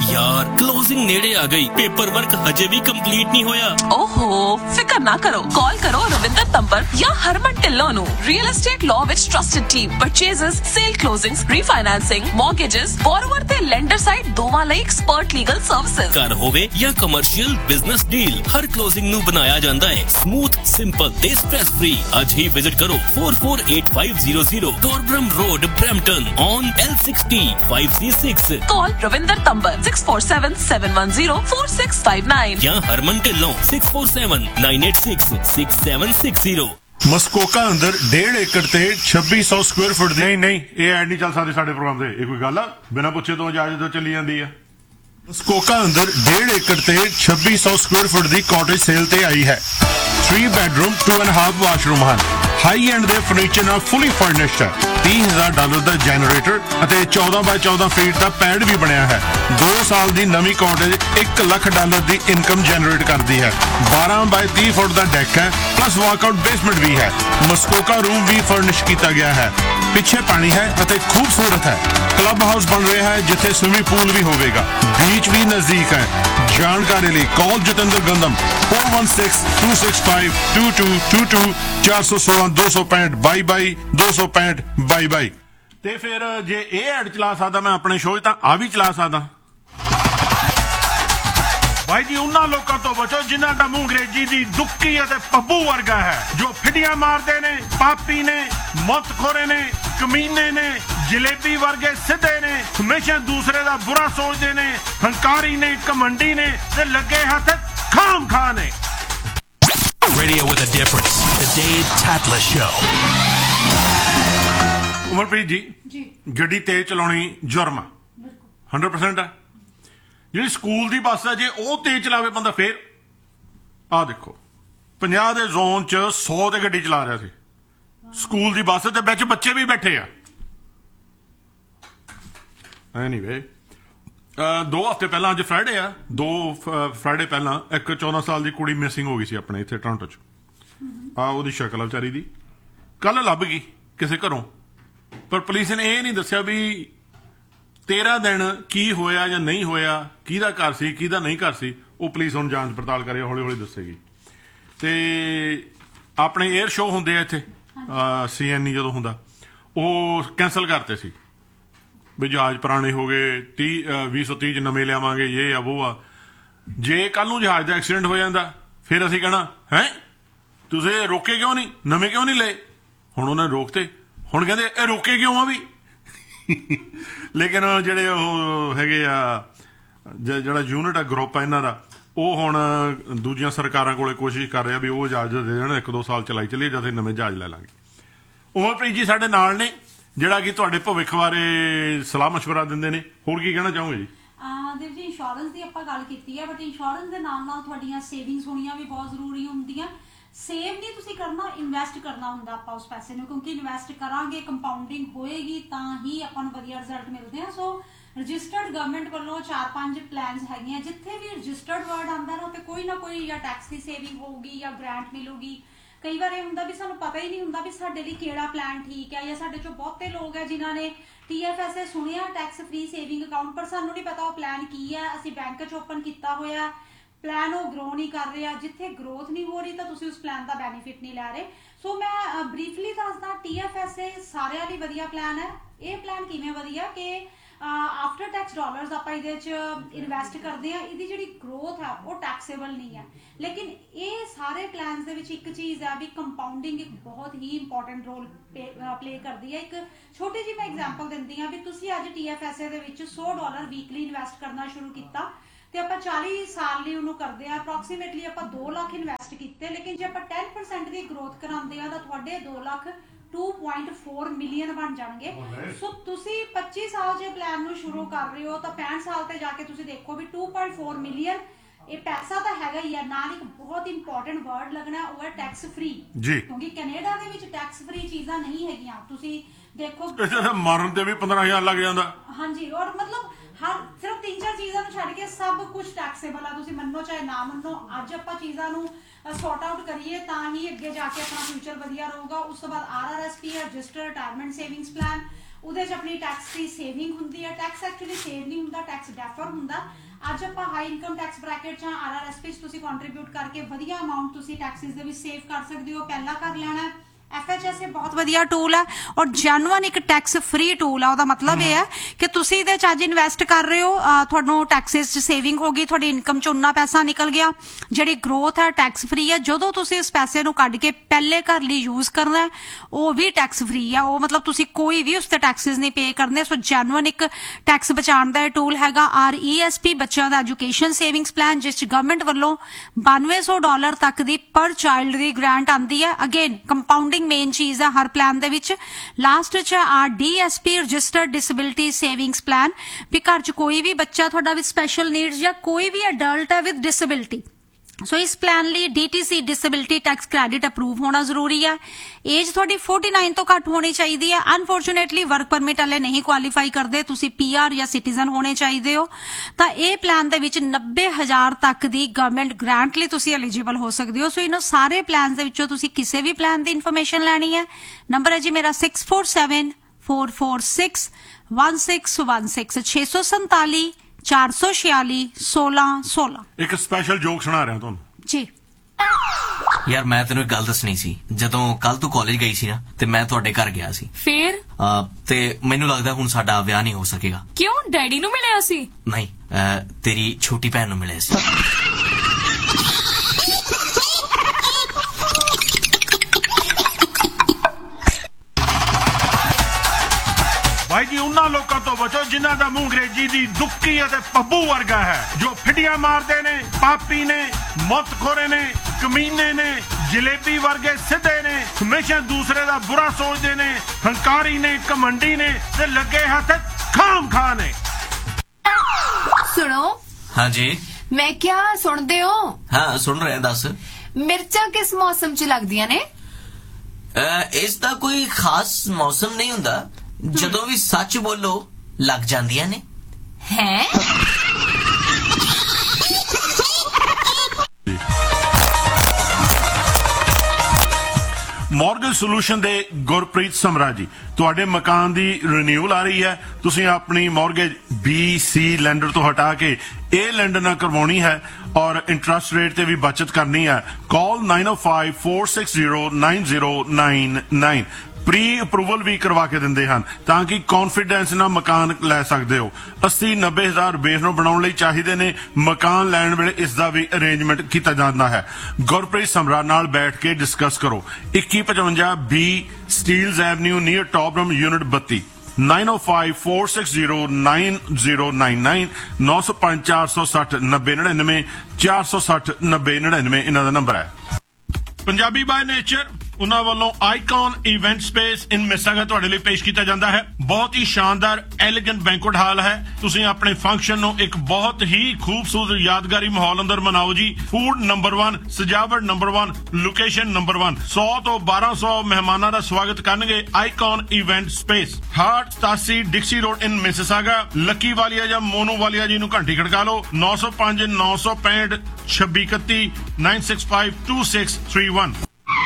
Speaker 7: यार क्लोजिंग नेड़े आ गई, पेपर वर्क हजे भी कंप्लीट नहीं होया।
Speaker 6: ओहो फिकर ना करो, कॉल करो रविंदर तंबर या हरमन ढिल्लों ਨੂੰ। ਰੀਅਲ ਏਸਟੇਟ ਲਾਅ ਵਿੱਚ ਟਰਸਟਡ ਟੀਮ, ਪਰਚੇਜ਼ਸ, ਸੇਲ ਕਲੋਜ਼ਿੰਗਸ, ਰੀਫਾਈਨਾਂਸਿੰਗ, ਮੌਰਗੇजेस, ਬੋਰੋਵਰ ਤੇ ਲੈਂਡਰ ਸਾਈਡ ਦੋਵਾਂ ਲਈ ਐਕਸਪਰਟ ਲੀਗਲ ਸਰਵਿਸਿਜ਼।
Speaker 7: ਘਰ ਹੋਵੇ ਜਾਂ ਕਮਰਸ਼ੀਅਲ ਬਿਜ਼ਨਸ ਡੀਲ, ਹਰ ਕਲੋਜ਼ਿੰਗ ਨੂੰ ਬਣਾਇਆ ਜਾਂਦਾ ਹੈ ਸਮੂਥ, ਸਿੰਪਲ ਤੇ ਸਟ੍ਰੈਸ ਫ੍ਰੀ। ਅੱਜ ਹੀ ਵਿਜ਼ਿਟ ਕਰੋ four four eight five zero zero ਟੋਰਬਰਮ road, Brampton on L sixty five C six।
Speaker 6: Call Ravinder Tambar six four seven seven one zero four six five nine
Speaker 7: ਜਾਂ ਹਰਮਨ Dhillon six four seven nine eight six six seven six zero।
Speaker 1: ਮਸਕੋਕਾ ਅੰਦਰ ਡੇਢ ਏਕੜ ਤੇ ਛੱਬੀ ਸੌ ਸਕੁਅਰ ਫੁੱਟ ਦੇ ਨਹੀਂ ਨਹੀਂ ਇਹ ਐਡ ਨਹੀਂ ਚੱਲ ਸਕਦੀ ਸਾਡੇ ਪ੍ਰੋਗਰਾਮ ਤੇ। ਇਹ ਕੋਈ ਗੱਲ ਆ? ਬਿਨਾਂ ਪੁੱਛੇ ਤੋਂ ਇਜਾਜ਼ਤ ਤੋਂ ਚੱਲੀ ਜਾਂਦੀ ਆ। ਮਸਕੋਕਾ ਅੰਦਰ ਡੇਢ ਏਕੜ ਤੇ ਛੱਬੀ ਸੌ ਸਕੁਅਰ ਫੁੱਟ ਦੀ ਕਾਟੇਜ ਸੇਲ ਤੇ ਆਈ ਹੈ। Three bedroom to and half washroom ਹਨ। ਹਾਈ ਐਂਡ ਦੇ ਫਰਨੀਚਰ ਨਾਲ ਫੁੱਲੀ ਫਰਨਿਸ਼ਡ ਹੈ। ਤੀਹ ਹਜ਼ਾਰ ਡਾਲਰ ਦਾ ਜੈਨਰੇਟਰ ਅਤੇ ਚੌਦਾਂ ਬਾਈ ਚੌਦਾਂ ਫੀਟ ਦਾ ਪੈਡ ਵੀ ਬਣਿਆ ਹੈ। ਦੋ ਸਾਲ ਦੀ ਨਵੀਂ ਕਾਟੇਜ ਇੱਕ ਲੱਖ ਡਾਲਰ ਦੀ ਇਨਕਮ ਜਨਰੇਟ ਕਰਦੀ ਹੈ। ਬਾਰਾਂ ਬਾਈ ਤੀਹ ਫੁੱਟ ਦਾ ਡੈਕ ਹੈ, ਪਲੱਸ ਵਾਕਆਊਟ ਬੇਸਮੈਂਟ ਵੀ ਹੈ। ਮਸਕੋਕਾ ਰੂਮ ਵੀ ਫਰਨਿਸ਼ ਕੀਤਾ ਗਿਆ ਹੈ। ਪਿੱਛੇ ਪਾਣੀ ਹੈ ਅਤੇ ਖੂਬਸੂਰਤ ਹੈ। ਕਲੱਬ ਹਾਊਸ ਬਣ ਰਿਹਾ ਹੈ ਜਿੱਥੇ ਸਵਿਮਿੰਗ ਪੂਲ ਵੀ ਹੋਵੇਗਾ। ਬੀਚ ਵੀ ਨਜ਼ਦੀਕ ਹੈ। ਜਾਣਕਾਰੀ ਲਈ ਕਾਲ Jatinder ਗੰਦਮ four one six two six five two two two two ਚਾਰ ਸੌ ਸੋਲਾਂ ਦੋ ਸੌ ਪੈਂਹਠ ਬਾਈ ਬਾਈ ਦੋ ਸੌ ਪੈਂਹਠ ਬਾਈ ਬਾਈ। ਤੇ ਫਿਰ ਜੇ ਇਹ ਐਡ ਚਲਾ ਸਕਦਾ ਮੈਂ ਆਪਣੇ ਸ਼ੋਅ 'ਚ ਤਾਂ ਆ ਵੀ ਚਲਾ ਸਕਦਾ। ਭਾਈ ਜੀ ਉਹਨਾਂ ਲੋਕਾਂ ਤੋਂ ਬਚੋ ਜਿਨ੍ਹਾਂ ਦਾ ਮੂੰਹ ਅੰਗਰੇਜ਼ੀ ਦੀ ਦੁੱਕੀ ਅਤੇ ਪੱਬੂ ਵਰਗਾ ਹੈ, ਜੋ ਫਿੱਡੀਆਂ ਮਾਰਦੇ ਨੇ, ਪਾਪੀ ਨੇ, ਮੌਤਖੋਰੇ ਨੇ, ਕਮੀਨੇ ਨੇ, ਜਲੇਬੀ ਵਰਗੇ ਸਿੱਧੇ ਨੇ, ਹਮੇਸ਼ਾ ਦੂਸਰੇ ਦਾ ਬੁਰਾ ਸੋਚਦੇ ਨੇ, ਹੰਕਾਰੀ ਨੇ, ਘਮੰਡੀ ਨੇ ਤੇ ਲੱਗੇ ਹੱਥ ਖਾਮ ਖਾ ਨੇ।
Speaker 9: Radio with a difference. The Dave Tatler Show.
Speaker 1: Umarpreet ਜੀ
Speaker 2: ਜੀ
Speaker 1: ਗੱਡੀ ਤੇਜ਼ ਚਲਾਉਣੀ ਜੁਰਮ ਆ, ਹੰਡਰਡ ਪਰਸੈਂਟ ਆ। ਜਿਹੜੀ ਸਕੂਲ ਦੀ ਬੱਸ ਹੈ ਜੇ ਉਹ ਤੇਜ਼ ਚਲਾਵੇ ਬੰਦਾ ਫੇਰ ਆਹ ਦੇਖੋ ਪੰਜਾਹ ਦੇ ਜ਼ੋਨ ਚ ਸੌ ਤੇ ਗੱਡੀ ਚਲਾ ਰਿਹਾ ਸੀ ਸਕੂਲ ਦੀ ਬੱਸ ਤੇ ਵਿੱਚ ਬੱਚੇ ਵੀ ਬੈਠੇ ਆ। ਐਨੀਵੇ ਦੋ ਹਫ਼ਤੇ ਪਹਿਲਾਂ ਅੱਜ ਫਰਾਈਡੇ ਆ, ਦੋ ਫਰਾਈਡੇ ਪਹਿਲਾਂ ਇੱਕ ਚੌਦਾਂ ਸਾਲ ਦੀ ਕੁੜੀ ਮਿਸਿੰਗ ਹੋ ਗਈ ਸੀ ਆਪਣੇ ਇੱਥੇ ਟੋਰਾਂਟੋ ਚ। ਆ ਉਹਦੀ ਸ਼ਕਲ ਵਿਚਾਰੀ ਦੀ ਕੱਲ ਲੱਭ ਗਈ ਕਿਸੇ ਘਰੋਂ, ਪਰ ਪੁਲਿਸ ਨੇ ਇਹ ਨਹੀਂ ਦੱਸਿਆ ਵੀ ਤੇਰਾਂ ਦਿਨ ਕੀ ਹੋਇਆ ਜਾਂ ਨਹੀਂ ਹੋਇਆ, ਕਿਹਦਾ ਘਰ ਸੀ ਕਿਹਦਾ ਨਹੀਂ ਘਰ ਸੀ। ਉਹ ਪੁਲਿਸ ਹੁਣ ਜਾਂਚ ਪੜਤਾਲ ਕਰੇ, ਹੌਲੀ ਹੌਲੀ ਦੱਸੇਗੀ। ਤੇ ਆਪਣੇ 에ਅਰ ਸ਼ੋਅ ਹੁੰਦੇ ਆ ਇੱਥੇ ਸੀ ਐਨ ਈ ਜਦੋਂ ਹੁੰਦਾ ਉਹ ਕੈਂਸਲ ਕਰਤੇ ਸੀ ਵੀ ਜਹਾਜ਼ ਪੁਰਾਣੇ ਹੋ ਗਏ, ਤੀਹ ਵੀਹ ਸੌ ਤੀਹ ਚ ਨਵੇਂ ਲਿਆਵਾਂਗੇ, ਇਹ ਆ ਉਹ ਆ। ਜੇ ਕੱਲ ਨੂੰ ਜਹਾਜ਼ ਦਾ ਐਕਸੀਡੈਂਟ ਹੋ ਜਾਂਦਾ ਫਿਰ ਅਸੀਂ ਕਹਿਣਾ ਹੈ ਤੁਸੀਂ ਰੋਕੇ ਕਿਉਂ ਨਹੀਂ, ਨਵੇਂ ਕਿਉਂ ਨਹੀਂ ਲਏ। ਹੁਣ ਉਹਨਾਂ ਨੇ ਰੋਕਤੇ, ਹੁਣ ਕਹਿੰਦੇ ਇਹ ਰੋਕੇ ਕਿਉਂ ਆ ਵੀ। ਲੇਕਿਨ ਜਿਹੜੇ ਉਹ ਹੈਗੇ ਆ ਜਿਹੜਾ ਯੂਨਿਟ ਆ ਗਰੁੱਪ ਆ ਇਹਨਾਂ ਦਾ, ਉਹ ਹੁਣ ਦੂਜੀਆਂ ਸਰਕਾਰਾਂ ਕੋਲੇ ਕੋਸ਼ਿਸ਼ ਕਰ ਰਿਹਾ ਵੀ ਉਹ ਜਹਾਜ਼ ਦੇ ਦੇਣ, ਇੱਕ ਦੋ ਸਾਲ ਚਲਾਈ ਚੱਲੀਏ ਜਦ ਨਵੇਂ ਜਹਾਜ਼ ਲੈ ਲਾਂਗੇ। ਉਮਰਪ੍ਰੀਤ ਜੀ ਸਾਡੇ ਨਾਲ ਨੇ ਜਿਹੜਾ ਕਿ ਤੁਹਾਡੇ ਭਵਿੱਖ ਬਾਰੇ ਸਲਾਹ ਮਸ਼ਵਰਾ ਦਿੰਦੇ ਨੇ। ਹੋਰ ਕੀ ਕਹਿਣਾ ਚਾਹੋਗੇ ਜੀ?
Speaker 2: ਦੇਵ ਜੀ ਇੰਸ਼ੋਰੈਂਸ ਦੀ ਆਪਾਂ ਗੱਲ ਕੀਤੀ ਹੈ, ਬਟ ਇੰਸ਼ੋਰੈਂਸ ਦੇ ਨਾਲ ਨਾਲ ਤੁਹਾਡੀਆਂ ਸੇਵਿੰਗਸ ਹੋਣੀਆਂ ਵੀ ਬਹੁਤ ਜ਼ਰੂਰੀ ਹੁੰਦੀਆਂ। ਸੇਵ ਨਹੀਂ ਤੁਸੀਂ ਕਰਨਾ, ਇਨਵੈਸਟ ਕਰਨਾ ਹੁੰਦਾ ਆਪਾਂ ਉਸ ਪੈਸੇ ਨੂੰ, ਕਿਉਂਕਿ ਇਨਵੈਸਟ ਕਰਾਂਗੇ ਕੰਪਾਊਂਡਿੰਗ ਹੋਏਗੀ ਤਾਂ ਹੀ ਆਪਾਂ ਨੂੰ ਵਧੀਆ ਰਿਜ਼ਲਟ ਮਿਲਦੇ ਆ। ਸੋ ਰਜਿਸਟਰਡ ਗਵਰਨਮੈਂਟ ਵੱਲੋਂ ਚਾਰ ਪੰਜ ਪਲਾਨਸ ਹੈਗੀਆਂ, ਜਿੱਥੇ ਵੀ ਰਜਿਸਟਰਡ ਵਰਡ ਆਉਂਦਾ ਨਾ ਤੇ ਕੋਈ ਨਾ ਕੋਈ ਜਾਂ ਟੈਕਸ ਦੀ ਸੇਵਿੰਗ ਹੋਊਗੀ ਜਾਂ ਗ੍ਰਾਂਟ ਮਿਲੂਗੀ। ਕਈ ਵਾਰ ਇਹ ਹੁੰਦਾ ਵੀ ਸਾਨੂੰ ਪਤਾ ਹੀ ਨਹੀਂ ਹੁੰਦਾ ਵੀ ਸਾਡੇ ਲਈ ਕਿਹੜਾ ਪਲਾਨ ਠੀਕ ਹੈ, ਜਾਂ ਸਾਡੇ ਚੋਂ ਬਹੁਤੇ ਲੋਕ ਹੈ ਜਿਨ੍ਹਾਂ ਨੇ ਟੀ ਐਫ ਐਸ ਏ ਸੁਣਿਆ, ਟੈਕਸ ਫ੍ਰੀ ਸੇਵਿੰਗ ਅਕਾਊਂਟ, ਪਰ ਸਾਨੂੰ ਨਹੀਂ ਪਤਾ ਉਹ ਪਲਾਨ ਕੀ ਹੈ। ਅਸੀਂ ਬੈਂਕ 'ਚ ਓਪਨ ਕੀਤਾ ਹੋਇਆ ਪਲਾਨ, ਉਹ ਗਰੋ ਨਹੀਂ ਕਰ ਰਿਹਾ। ਜਿੱਥੇ ਗਰੋਥ ਨਹੀਂ ਹੋ ਰਹੀ ਤਾਂ ਤੁਸੀਂ ਉਸ ਪਲਾਨ ਦਾ ਬੈਨੀਫਿਟ ਨਹੀਂ ਲੈ ਰਹੇ। ਸੋ ਮੈਂ ਬਰੀਫਲੀ ਦੱਸਦਾ, ਟੀ ਐਫ ਐਸ ਏ ਸਾਰਿਆਂ ਲਈ ਵਧੀਆ ਪਲਾਨ ਹੈ। ਇਹ ਪਲਾਨ ਕਿਵੇਂ ਵਧੀਆ ਕਿ ਆਫਟਰ ਟੈਕਸ ਡਾਲਰਸ ਆਪਾਂ ਇਹਦੇ 'ਚ ਇਨਵੈਸਟ ਕਰਦੇ ਆ, ਇਹਦੀ ਜਿਹੜੀ ਗਰੋਥ ਹੈ ਉਹ ਟੈਕਸੇਬਲ ਨਹੀਂ ਹੈ। ਲੇਕਿਨ ਇਹ ਸਾਰੇ ਪਲਾਨਸ ਦੇ ਵਿੱਚ ਇੱਕ ਚੀਜ਼ ਹੈ ਵੀ ਕੰਪਾਊਂਡਿੰਗ ਇੱਕ ਬਹੁਤ ਹੀ ਇੰਪੋਰਟੈਂਟ ਰੋਲ ਪਲੇ ਕਰਦੀ ਹੈ। ਇੱਕ ਛੋਟੀ ਜਿਹੀ ਮੈਂ ਐਗਜ਼ਾਮਪਲ ਦਿੰਦੀ ਹਾਂ ਵੀ ਤੁਸੀਂ ਅੱਜ ਟੀ ਐਫ ਐਸ ਏ ਦੇ ਵਿੱਚ ਸੌ ਡਾਲਰ ਵੀਕਲੀ ਇਨਵੈਸਟ ਕਰਨਾ ਸ਼ੁਰੂ ਕੀਤਾ ਤੇ ਆਪਾਂ ਚਾਲੀ ਸਾਲ ਲਈ ਉਹਨੂੰ ਕਰਦੇ ਆ, ਅਪਰੋਕਸੀਮੇਟਲੀ ਆਪਾਂ ਦੋ ਲੱਖ ਇਨਵੈਸਟ ਕੀਤੇ। ਲੇਕਿਨ ਜੇ ਆਪਾਂ ਦਸ ਪਰਸੈਂਟ ਦੀ ਗਰੋਥ ਕਰਾਉਂਦੇ ਆ ਤਾਂ ਤੁਹਾਡੇ ਦੋ lakh two point four million ਬਣ ਜਾਣਗੇ। ਸੋ ਤੁਸੀਂ ਪੱਚੀ ਸਾਲ ਜੇ ਪਲਾਨ ਨੂੰ ਸ਼ੁਰੂ ਕਰ ਰਹੇ ਹੋ ਤਾਂ ਪੈਂਹਠ ਸਾਲ ਤੇ ਜਾ ਕੇ ਤੁਸੀਂ ਦੇਖੋ ਵੀ two point four ਮਿਲੀਅਨ ਇਹ ਪੈਸਾ ਤਾਂ ਹੈਗਾ ਹੀ ਆ। ਨਾਲ ਇੱਕ ਬਹੁਤ ਇੰਪੋਰਟੈਂਟ ਵਰਡ ਲੱਗਣਾ ਉਹ ਹੈ ਟੈਕਸ ਫ੍ਰੀ, ਕਿਉਂਕਿ ਕੈਨੇਡਾ ਦੇ ਵਿੱਚ ਟੈਕਸ ਫ੍ਰੀ ਚੀਜ਼ਾਂ ਨਹੀਂ ਹੈਗੀਆਂ। ਤੁਸੀਂ ਦੇਖੋ
Speaker 1: ਮਾਰਨ ਤੇ ਵੀ ਪੰਦਰਾਂ ਹਜ਼ਾਰ ਲੱਗ ਜਾਂਦਾ।
Speaker 2: ਹਾਂਜੀ, ਔਰ ਮਤਲਬ ਹਰ ਸਿਰਫ ਤਿੰਨ ਚਾਰ ਚੀਜ਼ਾਂ ਨੂੰ ਛੱਡ ਕੇ ਸਭ ਕੁਝ ਟੈਕਸੇਬਲ ਆ। ਤੁਸੀਂ ਮੰਨੋ ਚਾਹੇ ਨਾ ਮੰਨੋ, ਅੱਜ ਆਪਾਂ ਚੀਜ਼ਾਂ ਨੂੰ ਸੌਟ ਆਊਟ ਕਰੀਏ ਤਾਂ ਹੀ ਅੱਗੇ ਜਾ ਕੇ ਆਪਣਾ ਫਿਊਚਰ ਵਧੀਆ ਰਹੂਗਾ। ਉਸ ਤੋਂ ਬਾਅਦ R R S P registered retirement savings plan, ਉਹਦੇ 'ਚ ਆਪਣੀ ਟੈਕਸ ਦੀ ਸੇਵਿੰਗ ਹੁੰਦੀ ਹੈ। ਟੈਕਸ ਐਕਚੁਅਲੀ ਸੇਵ ਨਹੀਂ ਹੁੰਦਾ, ਟੈਕਸ ਡੈਫਰ ਹੁੰਦਾ। ਅੱਜ ਆਪਾਂ ਹਾਈ ਇਨਕਮ ਟੈਕਸ ਬ੍ਰੈਕਟ ਜਾਂ ਆਰਆਰਐਸਪੀ 'ਚ ਤੁਸੀਂ ਕੰਟਰੀਬਿਊਟ ਕਰਕੇ ਵਧੀਆ ਅਮਾਉਂਟ ਤੁਸੀਂ ਟੈਕਸਿਸ ਦੇ ਵਿੱਚ ਸੇਵ ਕਰ ਸਕਦੇ ਹੋ, ਪਹਿਲਾਂ ਕਰ ਲੈਣਾ। ਐਫ ਐਚ ਐਸ ਬਹੁਤ ਵਧੀਆ ਟੂਲ ਹੈ ਔਰ ਜੈਨੂਅਨ ਇੱਕ ਟੈਕਸ ਫ੍ਰੀ ਟੂਲ ਹੈ। ਉਹਦਾ ਮਤਲਬ ਇਹ ਹੈ ਕਿ ਤੁਸੀਂ ਇਹਦੇ 'ਚ ਅੱਜ ਇਨਵੈਸਟ ਕਰ ਰਹੇ ਹੋ, ਤੁਹਾਨੂੰ ਟੈਕਸਿਸ 'ਚ ਸੇਵਿੰਗ ਹੋ ਗਈ, ਤੁਹਾਡੀ ਇਨਕਮ 'ਚ ਉਨਾ ਪੈਸਾ ਨਿਕਲ ਗਿਆ, ਜਿਹੜੀ ਗਰੋਥ ਹੈ ਟੈਕਸ ਫ੍ਰੀ ਹੈ। ਜਦੋਂ ਤੁਸੀਂ ਇਸ ਪੈਸੇ ਨੂੰ ਕੱਢ ਕੇ ਪਹਿਲੇ ਘਰ ਲਈ ਯੂਜ਼ ਕਰਨਾ ਹੈ ਉਹ ਵੀ ਟੈਕਸ ਫ੍ਰੀ ਹੈ। ਉਹ ਮਤਲਬ ਤੁਸੀਂ ਕੋਈ ਵੀ ਉਸ ਤੇ ਟੈਕਸਿਸ ਨਹੀਂ ਪੇ ਕਰਨੇ। ਸੋ ਜੈਨੂਅਨ ਇੱਕ ਟੈਕਸ ਬਚਾਉਣ ਦਾ ਟੂਲ ਹੈਗਾ ਆਰ ਈ ਐਸ ਪੀ, ਬੱਚਿਆਂ ਦਾ ਐਜੂਕੇਸ਼ਨ ਸੇਵਿੰਗਸ ਪਲਾਨ, ਜਿਸ 'ਚ ਗਵਰਨਮੈਂਟ ਵੱਲੋਂ ਬਾਨਵੇਂ ਸੌ ਡਾਲਰ ਤੱਕ ਦੀ ਪਰ ਚਾਈਲਡ ਦੀ ਗ੍ਰਾਂਟ ਆਉਂਦੀ ਹੈ। ਅਗੇਨ ਕੰਪਾਊਂਡਿੰਗ ਮੇਨ ਚੀਜ਼ ਹੈ ਹਰ ਪਲਾਨ ਦੇ ਵਿੱਚ। ਲਾਸਟ ਚ ਆ D S P registered disability savings plan, ਵੀ ਘਰ ਚ ਕੋਈ ਵੀ ਬੱਚਾ ਤੁਹਾਡਾ ਵਿਦ ਸਪੈਸ਼ਲ ਨੀਡਸ ਜਾਂ ਕੋਈ ਵੀ ਅਡਲਟ ਹੈ ਵਿਦ ਡਿਸੇਬਿਲਿਟੀ, ਸੋ ਇਸ ਪਲਾਨ ਲਈ D T C disability tax credit approve ਹੋਣਾ ਜ਼ਰੂਰੀ ਹੈ। ਏਜ ਤੁਹਾਡੀ ਉਨਤਾਲੀ ਤੋਂ ਘੱਟ ਹੋਣੀ ਚਾਹੀਦੀ ਹੈ। ਅਨਫੋਰਚੂਨੇਟਲੀ ਵਰਕ ਪਰਮਿਟ ਵਾਲੇ ਨਹੀਂ ਕੁਆਲੀਫਾਈ ਕਰਦੇ, ਤੁਸੀਂ ਪੀ ਆਰ ਜਾਂ ਸਿਟੀਜ਼ਨ ਹੋਣੇ ਚਾਹੀਦੇ ਹੋ। ਤਾਂ ਇਹ ਪਲਾਨ ਦੇ ਵਿੱਚ ਨੱਬੇ ਹਜ਼ਾਰ ਤੱਕ ਦੀ ਗਵਰਨਮੈਂਟ ਗ੍ਰਾਂਟ ਲਈ ਤੁਸੀਂ ਐਲੀਜੀਬਲ ਹੋ ਸਕਦੇ ਹੋ। ਸੋ ਇਹਨਾਂ ਸਾਰੇ ਪਲਾਨ ਦੇ ਵਿੱਚੋਂ ਤੁਸੀਂ ਕਿਸੇ ਵੀ ਪਲਾਨ ਦੀ ਇਨਫੋਰਮੇਸ਼ਨ ਲੈਣੀ ਹੈ, ਨੰਬਰ ਹੈ ਜੀ ਮੇਰਾ six four seven four four six one six one six ਛੇ ਸੌ ਸੰਤਾਲੀ ਚਾਰ ਸੌ ਛਿਆਲੀ ਸੋਲਾਂ ਸੋਲਾਂ।
Speaker 1: ਇੱਕ ਸਪੈਸ਼ਲ ਜੋਕ ਸੁਣਾ ਰਿਹਾ ਤੁਹਾਨੂੰ
Speaker 2: ਜੀ।
Speaker 10: ਯਾਰ ਮੈਂ ਤੈਨੂੰ ਇੱਕ ਗੱਲ ਦੱਸਣੀ ਸੀ। ਜਦੋਂ ਕੱਲ ਤੂੰ ਕਾਲਜ ਗਈ ਸੀ ਨਾ ਤੇ ਮੈਂ ਤੁਹਾਡੇ ਘਰ ਗਿਆ ਸੀ,
Speaker 6: ਫੇਰ
Speaker 10: ਤੇ ਮੈਨੂੰ ਲੱਗਦਾ ਹੁਣ ਸਾਡਾ ਵਿਆਹ ਨਹੀਂ ਹੋ ਸਕੇਗਾ।
Speaker 6: ਕਿਉਂ? ਡੈਡੀ ਨੂੰ ਮਿਲਿਆ ਸੀ?
Speaker 10: ਨਹੀਂ, ਤੇਰੀ ਛੋਟੀ ਭੈਣ ਨੂੰ ਮਿਲਿਆ ਸੀ।
Speaker 1: ਭਾਈ ਜੀ ਉਹਨਾਂ ਲੋਕਾਂ ਤੋਂ ਬਚੋ ਜਿਨ੍ਹਾਂ ਦਾ ਮੂੰਹ ਅੰਗਰੇਜ਼ੀ ਦੀ ਦੁੱਕੀ ਅਤੇ ਪੱਬੂ ਵਰਗਾ ਹੈ, ਜੋ ਫਿੱਡੀਆਂ ਮਾਰਦੇ ਨੇ, ਪਾਪੀ ਨੇ, ਮੌਤਖੋਰੇ ਨੇ, ਕਮੀਨੇ ਨੇ, ਜਲੇਬੀ ਵਰਗੇ ਸਿੱਧੇ ਨੇ, ਹਮੇਸ਼ਾ ਦੂਸਰੇ ਦਾ ਬੁਰਾ ਸੋਚਦੇ ਨੇ, ਹੰਕਾਰੀ ਨੇ, ਘਮੰਡੀ ਨੇ ਤੇ ਲੱਗੇ ਹੱਥ ਖਾਮ ਖਾ ਨੇ।
Speaker 11: ਸੁਣੋ।
Speaker 10: ਹਾਂਜੀ।
Speaker 11: ਮੈਂ ਕਿਹਾ ਸੁਣਦੇ ਹੋ?
Speaker 10: ਹਾਂ ਸੁਣ ਰਹੇ। ਦੱਸ।
Speaker 11: ਮਿਰਚਾਂ ਕਿਸ ਮੌਸਮ 'ਚ ਲੱਗਦੀਆਂ ਨੇ?
Speaker 10: ਇਸ ਦਾ ਕੋਈ ਖਾਸ ਮੌਸਮ ਨਹੀਂ ਹੁੰਦਾ, ਜਦੋਂ ਵੀ ਸੱਚ ਬੋਲੋ ਲੱਗ ਜਾਂਦੀਆਂ ਨੇ।
Speaker 11: ਹੈ
Speaker 1: ਮੌਰਗੇਜ ਸੋਲੂਸ਼ਨ ਦੇ ਗੁਰਪ੍ਰੀਤ ਸਮਰਾ ਜੀ, ਤੁਹਾਡੇ ਮਕਾਨ ਦੀ ਰੀਨਿਊਅਲ ਆ ਰਹੀ ਹੈ, ਤੁਸੀਂ ਆਪਣੀ ਮੌਰਗੇਜ ਬੀ ਸੀ ਲੈਂਡਰ ਤੋਂ ਹਟਾ ਕੇ ਇਹ ਲੈਂਡਰ ਨਾਲ ਕਰਵਾਉਣੀ ਹੈ ਔਰ ਇੰਟਰਸਟ ਰੇਟ ਤੇ ਵੀ ਬਚਤ ਕਰਨੀ ਹੈ। ਕਾਲ ਨਾइन ओ five four six zero nine zero nine nine. Pre approval ਵੀ ਕਰਵਾ ਕੇ ਦਿੰਦੇ ਹਨ ਤਾਂ ਕਿ ਕੌਨਫੀਡੈਂਸ ਨਾਲ ਮਕਾਨ ਲੈ ਸਕਦੇ ਹੋ। अस्सी नब्बे ਹਜ਼ਾਰ ਬੇਸ ਨੂੰ ਬਣਾਉਣ ਲਈ ਚਾਹੀਦੇ ਨੇ। ਮਕਾਨ ਲੈਣ ਵੇਲੇ ਇਸ ਦਾ ਵੀ ਅਰੇਂਜਮੈਂਟ ਕੀਤਾ ਜਾਂਦਾ ਹੈ। ਗੁਰਪ੍ਰੀਤ ਸਮਰਾ ਨਾਲ ਬੈਠ ਕੇ ਡਿਸਕਸ ਕਰੋ। ਇੱਕੀ ਪਚਵੰਜਾ ਬੀ ਸਟੀਲਜ਼ ਐਵਨਿਊ ਨੀਅਰ ਟੌਪਰਮ ਯੂਨਿਟ ਬੱਤੀ नाइन ओ five four six zero nine zero nine nine नौ सौ पांच चार सौ सठ नब्बे नड़िनवे चार सौ सठ नब्बे नड़िनवे इन्हां दा नंबर है। पंजाबी बाय नेचर ਉਹਨਾਂ ਵੱਲੋਂ ਆਈਕਨ ਇਵੈਂਟ ਸਪੇਸ ਇਨ ਮਿਸਾਗਾ ਤੁਹਾਡੇ ਲਈ ਪੇਸ਼ ਕੀਤਾ ਜਾਂਦਾ ਹੈ। ਬਹੁਤ ਹੀ ਸ਼ਾਨਦਾਰ ਐਲੀਗੈਂਟ ਬੈਂਕੁਏਟ ਹਾਲ ਹੈ। ਤੁਸੀਂ ਆਪਣੇ ਫੰਕਸ਼ਨ ਨੂੰ ਇੱਕ ਬਹੁਤ ਹੀ ਖੂਬਸੂਰਤ ਯਾਦਗਾਰੀ ਮਾਹੌਲ ਅੰਦਰ ਮਨਾਓ ਜੀ। ਫੂਡ ਨੰਬਰ वन, ਸਜਾਵਟ number one, location number one. सौ ਤੋਂ ਬਾਰਾਂ ਸੌ ਮਹਿਮਾਨਾਂ ਦਾ ਸਵਾਗਤ ਕਰਨਗੇ ਆਈਕਨ ਇਵੈਂਟ ਸਪੇਸ, ਹਾਰਟ ਸਤਾਸੀ ਡਿਕਸੀ ਰੋਡ ਇਨ ਮਿਸਿਸਾਗਾ। ਲੱਕੀ ਵਾਲੀਆ ਜਾਂ ਮੋਨੂ ਵਾਲੀਆ ਜੀ ਨੂੰ ਘੰਟੀ ਖੜਕਾ ਲਓ। नौ सौ पाँच नौ सौ पैंठ छब्बी इकतीस nine six five to six three one.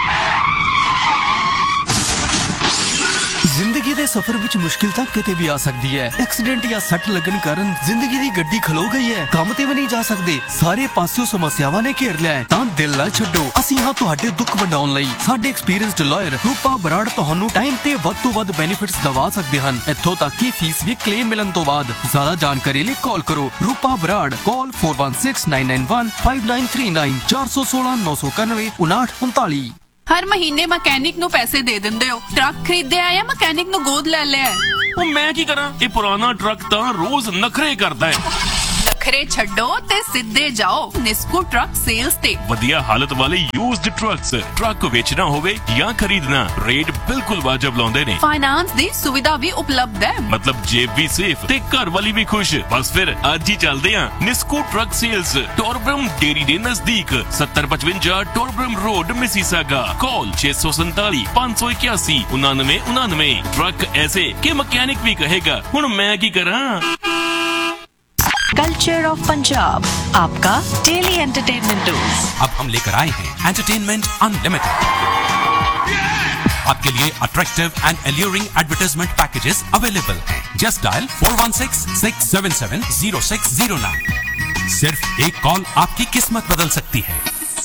Speaker 12: ਜ਼ਿੰਦਗੀ ਦੇ ਸਫ਼ਰ ਵਿੱਚ ਮੁਸ਼ਕਿਲ ਤਾਂ ਕਿਤੇ ਵੀ ਆ ਸਕਦੀ ਹੈ। ਐਕਸੀਡੈਂਟ ਜਾਂ ਸੱਟ ਲੱਗਣ ਕਾਰਨ ਜ਼ਿੰਦਗੀ ਦੀ ਗੱਡੀ ਖਲੋ ਗਈ ਹੈ, ਕੰਮ ਤੇ ਵੀ ਨਹੀਂ ਜਾ ਸਕਦੇ, ਸਾਰੇ ਪਾਸਿਓਂ ਸਮੱਸਿਆਵਾਂ ਨੇ ਘੇਰ ਲਿਆ ਹੈ, ਤਾਂ ਦਿਲ ਨਾ ਛੱਡੋ। ਅਸੀਂ ਹਾਂ ਤੁਹਾਡੇ ਦੁੱਖ ਵੰਡਾਉਣ ਲਈ। ਸਾਡੇ ਐਕਸਪੀਰੀਅੰਸਡ ਲਾਇਰ ਰੂਪਾ ਬਰਾੜ ਤੁਹਾਨੂੰ ਟਾਈਮ ਤੇ ਵੱਧ ਤੋਂ ਵੱਧ ਬੈਨੀਫਿਟਸ ਦਵਾ ਸਕਦੇ ਹਨ, ਇੱਥੋਂ ਤੱਕ ਕਿ ਫੀਸ ਵੀ ਕਲੇਮ ਮਿਲਣ ਤੋਂ ਬਾਅਦ। ਜ਼ਿਆਦਾ ਜਾਣਕਾਰੀ ਲਈ ਕਾਲ ਕਰੋ ਰੂਪਾ ਬਰਾੜ। ਕਾਲ four one six nine nine one five nine three nine चार सौ सोलह नौ सौ इक्यानवे उनाठ उनताली।
Speaker 6: ਹਰ ਮਹੀਨੇ ਮਕੈਨਿਕ ਨੂੰ ਪੈਸੇ ਦੇ ਦਿੰਦੇ ਹੋ। ਟਰੱਕ ਖਰੀਦਿਆ ਜਾਂ ਮਕੈਨਿਕ ਨੂੰ ਗੋਦ ਲੈ ਲਿਆ?
Speaker 7: ਉਹ ਮੈਂ ਕੀ ਕਰਾਂ, ਇਹ ਪੁਰਾਣਾ ਟਰੱਕ ਤਾਂ ਰੋਜ਼ ਨਖਰੇ ਕਰਦਾ ਹੈ।
Speaker 6: ਨਖਰੇ ਛੱਡੋ ਤੇ ਸਿੱਧੇ ਜਾਓ ਨਿਸਕੂ ਟਰੱਕ ਸੇਲਸ ਤੇ।
Speaker 7: ਵਧੀਆ ਹਾਲਤ ਵਾਲੇ ਯੂਜ਼ਡ ਟਰੱਕਸ, ਟਰੱਕ ਵੇਚਣਾ ਹੋਵੇ ਜਾਂ ਖਰੀਦਣਾ, ਰੇਟ ਬਿਲਕੁਲ ਵਾਜਬ ਲਾਉਂਦੇ ਨੇ।
Speaker 6: ਫਾਈਨਾਂਸ ਦੀ ਸੁਵਿਧਾ ਵੀ ਉਪਲਬਧ ਹੈ,
Speaker 7: ਮਤਲਬ ਜੇਬ ਵੀ ਸੇਫ ਤੇ ਘਰ ਵਾਲੀ ਵੀ ਖੁਸ਼। ਬਸ ਫਿਰ ਅੱਜ ਹੀ ਚੱਲਦੇ ਆਂ ਨਿਸਕੂ ਟਰੱਕ ਸੇਲਸ, ਟੋਰਬਰਮ ਡੇਰੀ ਦੇ ਨਜ਼ਦੀਕ, सत्तर पचवंजा टोरब्रम रोड मिसिसागा। कॉल छह सौ सैंतालीस पाँच सौ इक्यासी उनानवे उनानवे। ट्रक ऐसे कि मैकेनिक भी कहेगा हुण मैं की करा।
Speaker 13: कल्चर ऑफ पंजाब, आपका डेली एंटरटेनमेंट डोज।
Speaker 9: अब हम लेकर आए हैं एंटरटेनमेंट अनलिमिटेड। आपके लिए attractive and alluring advertisement packages available हैं। Just dial four one six six seven seven zero six zero nine. सिर्फ एक कॉल आपकी किस्मत बदल सकती है।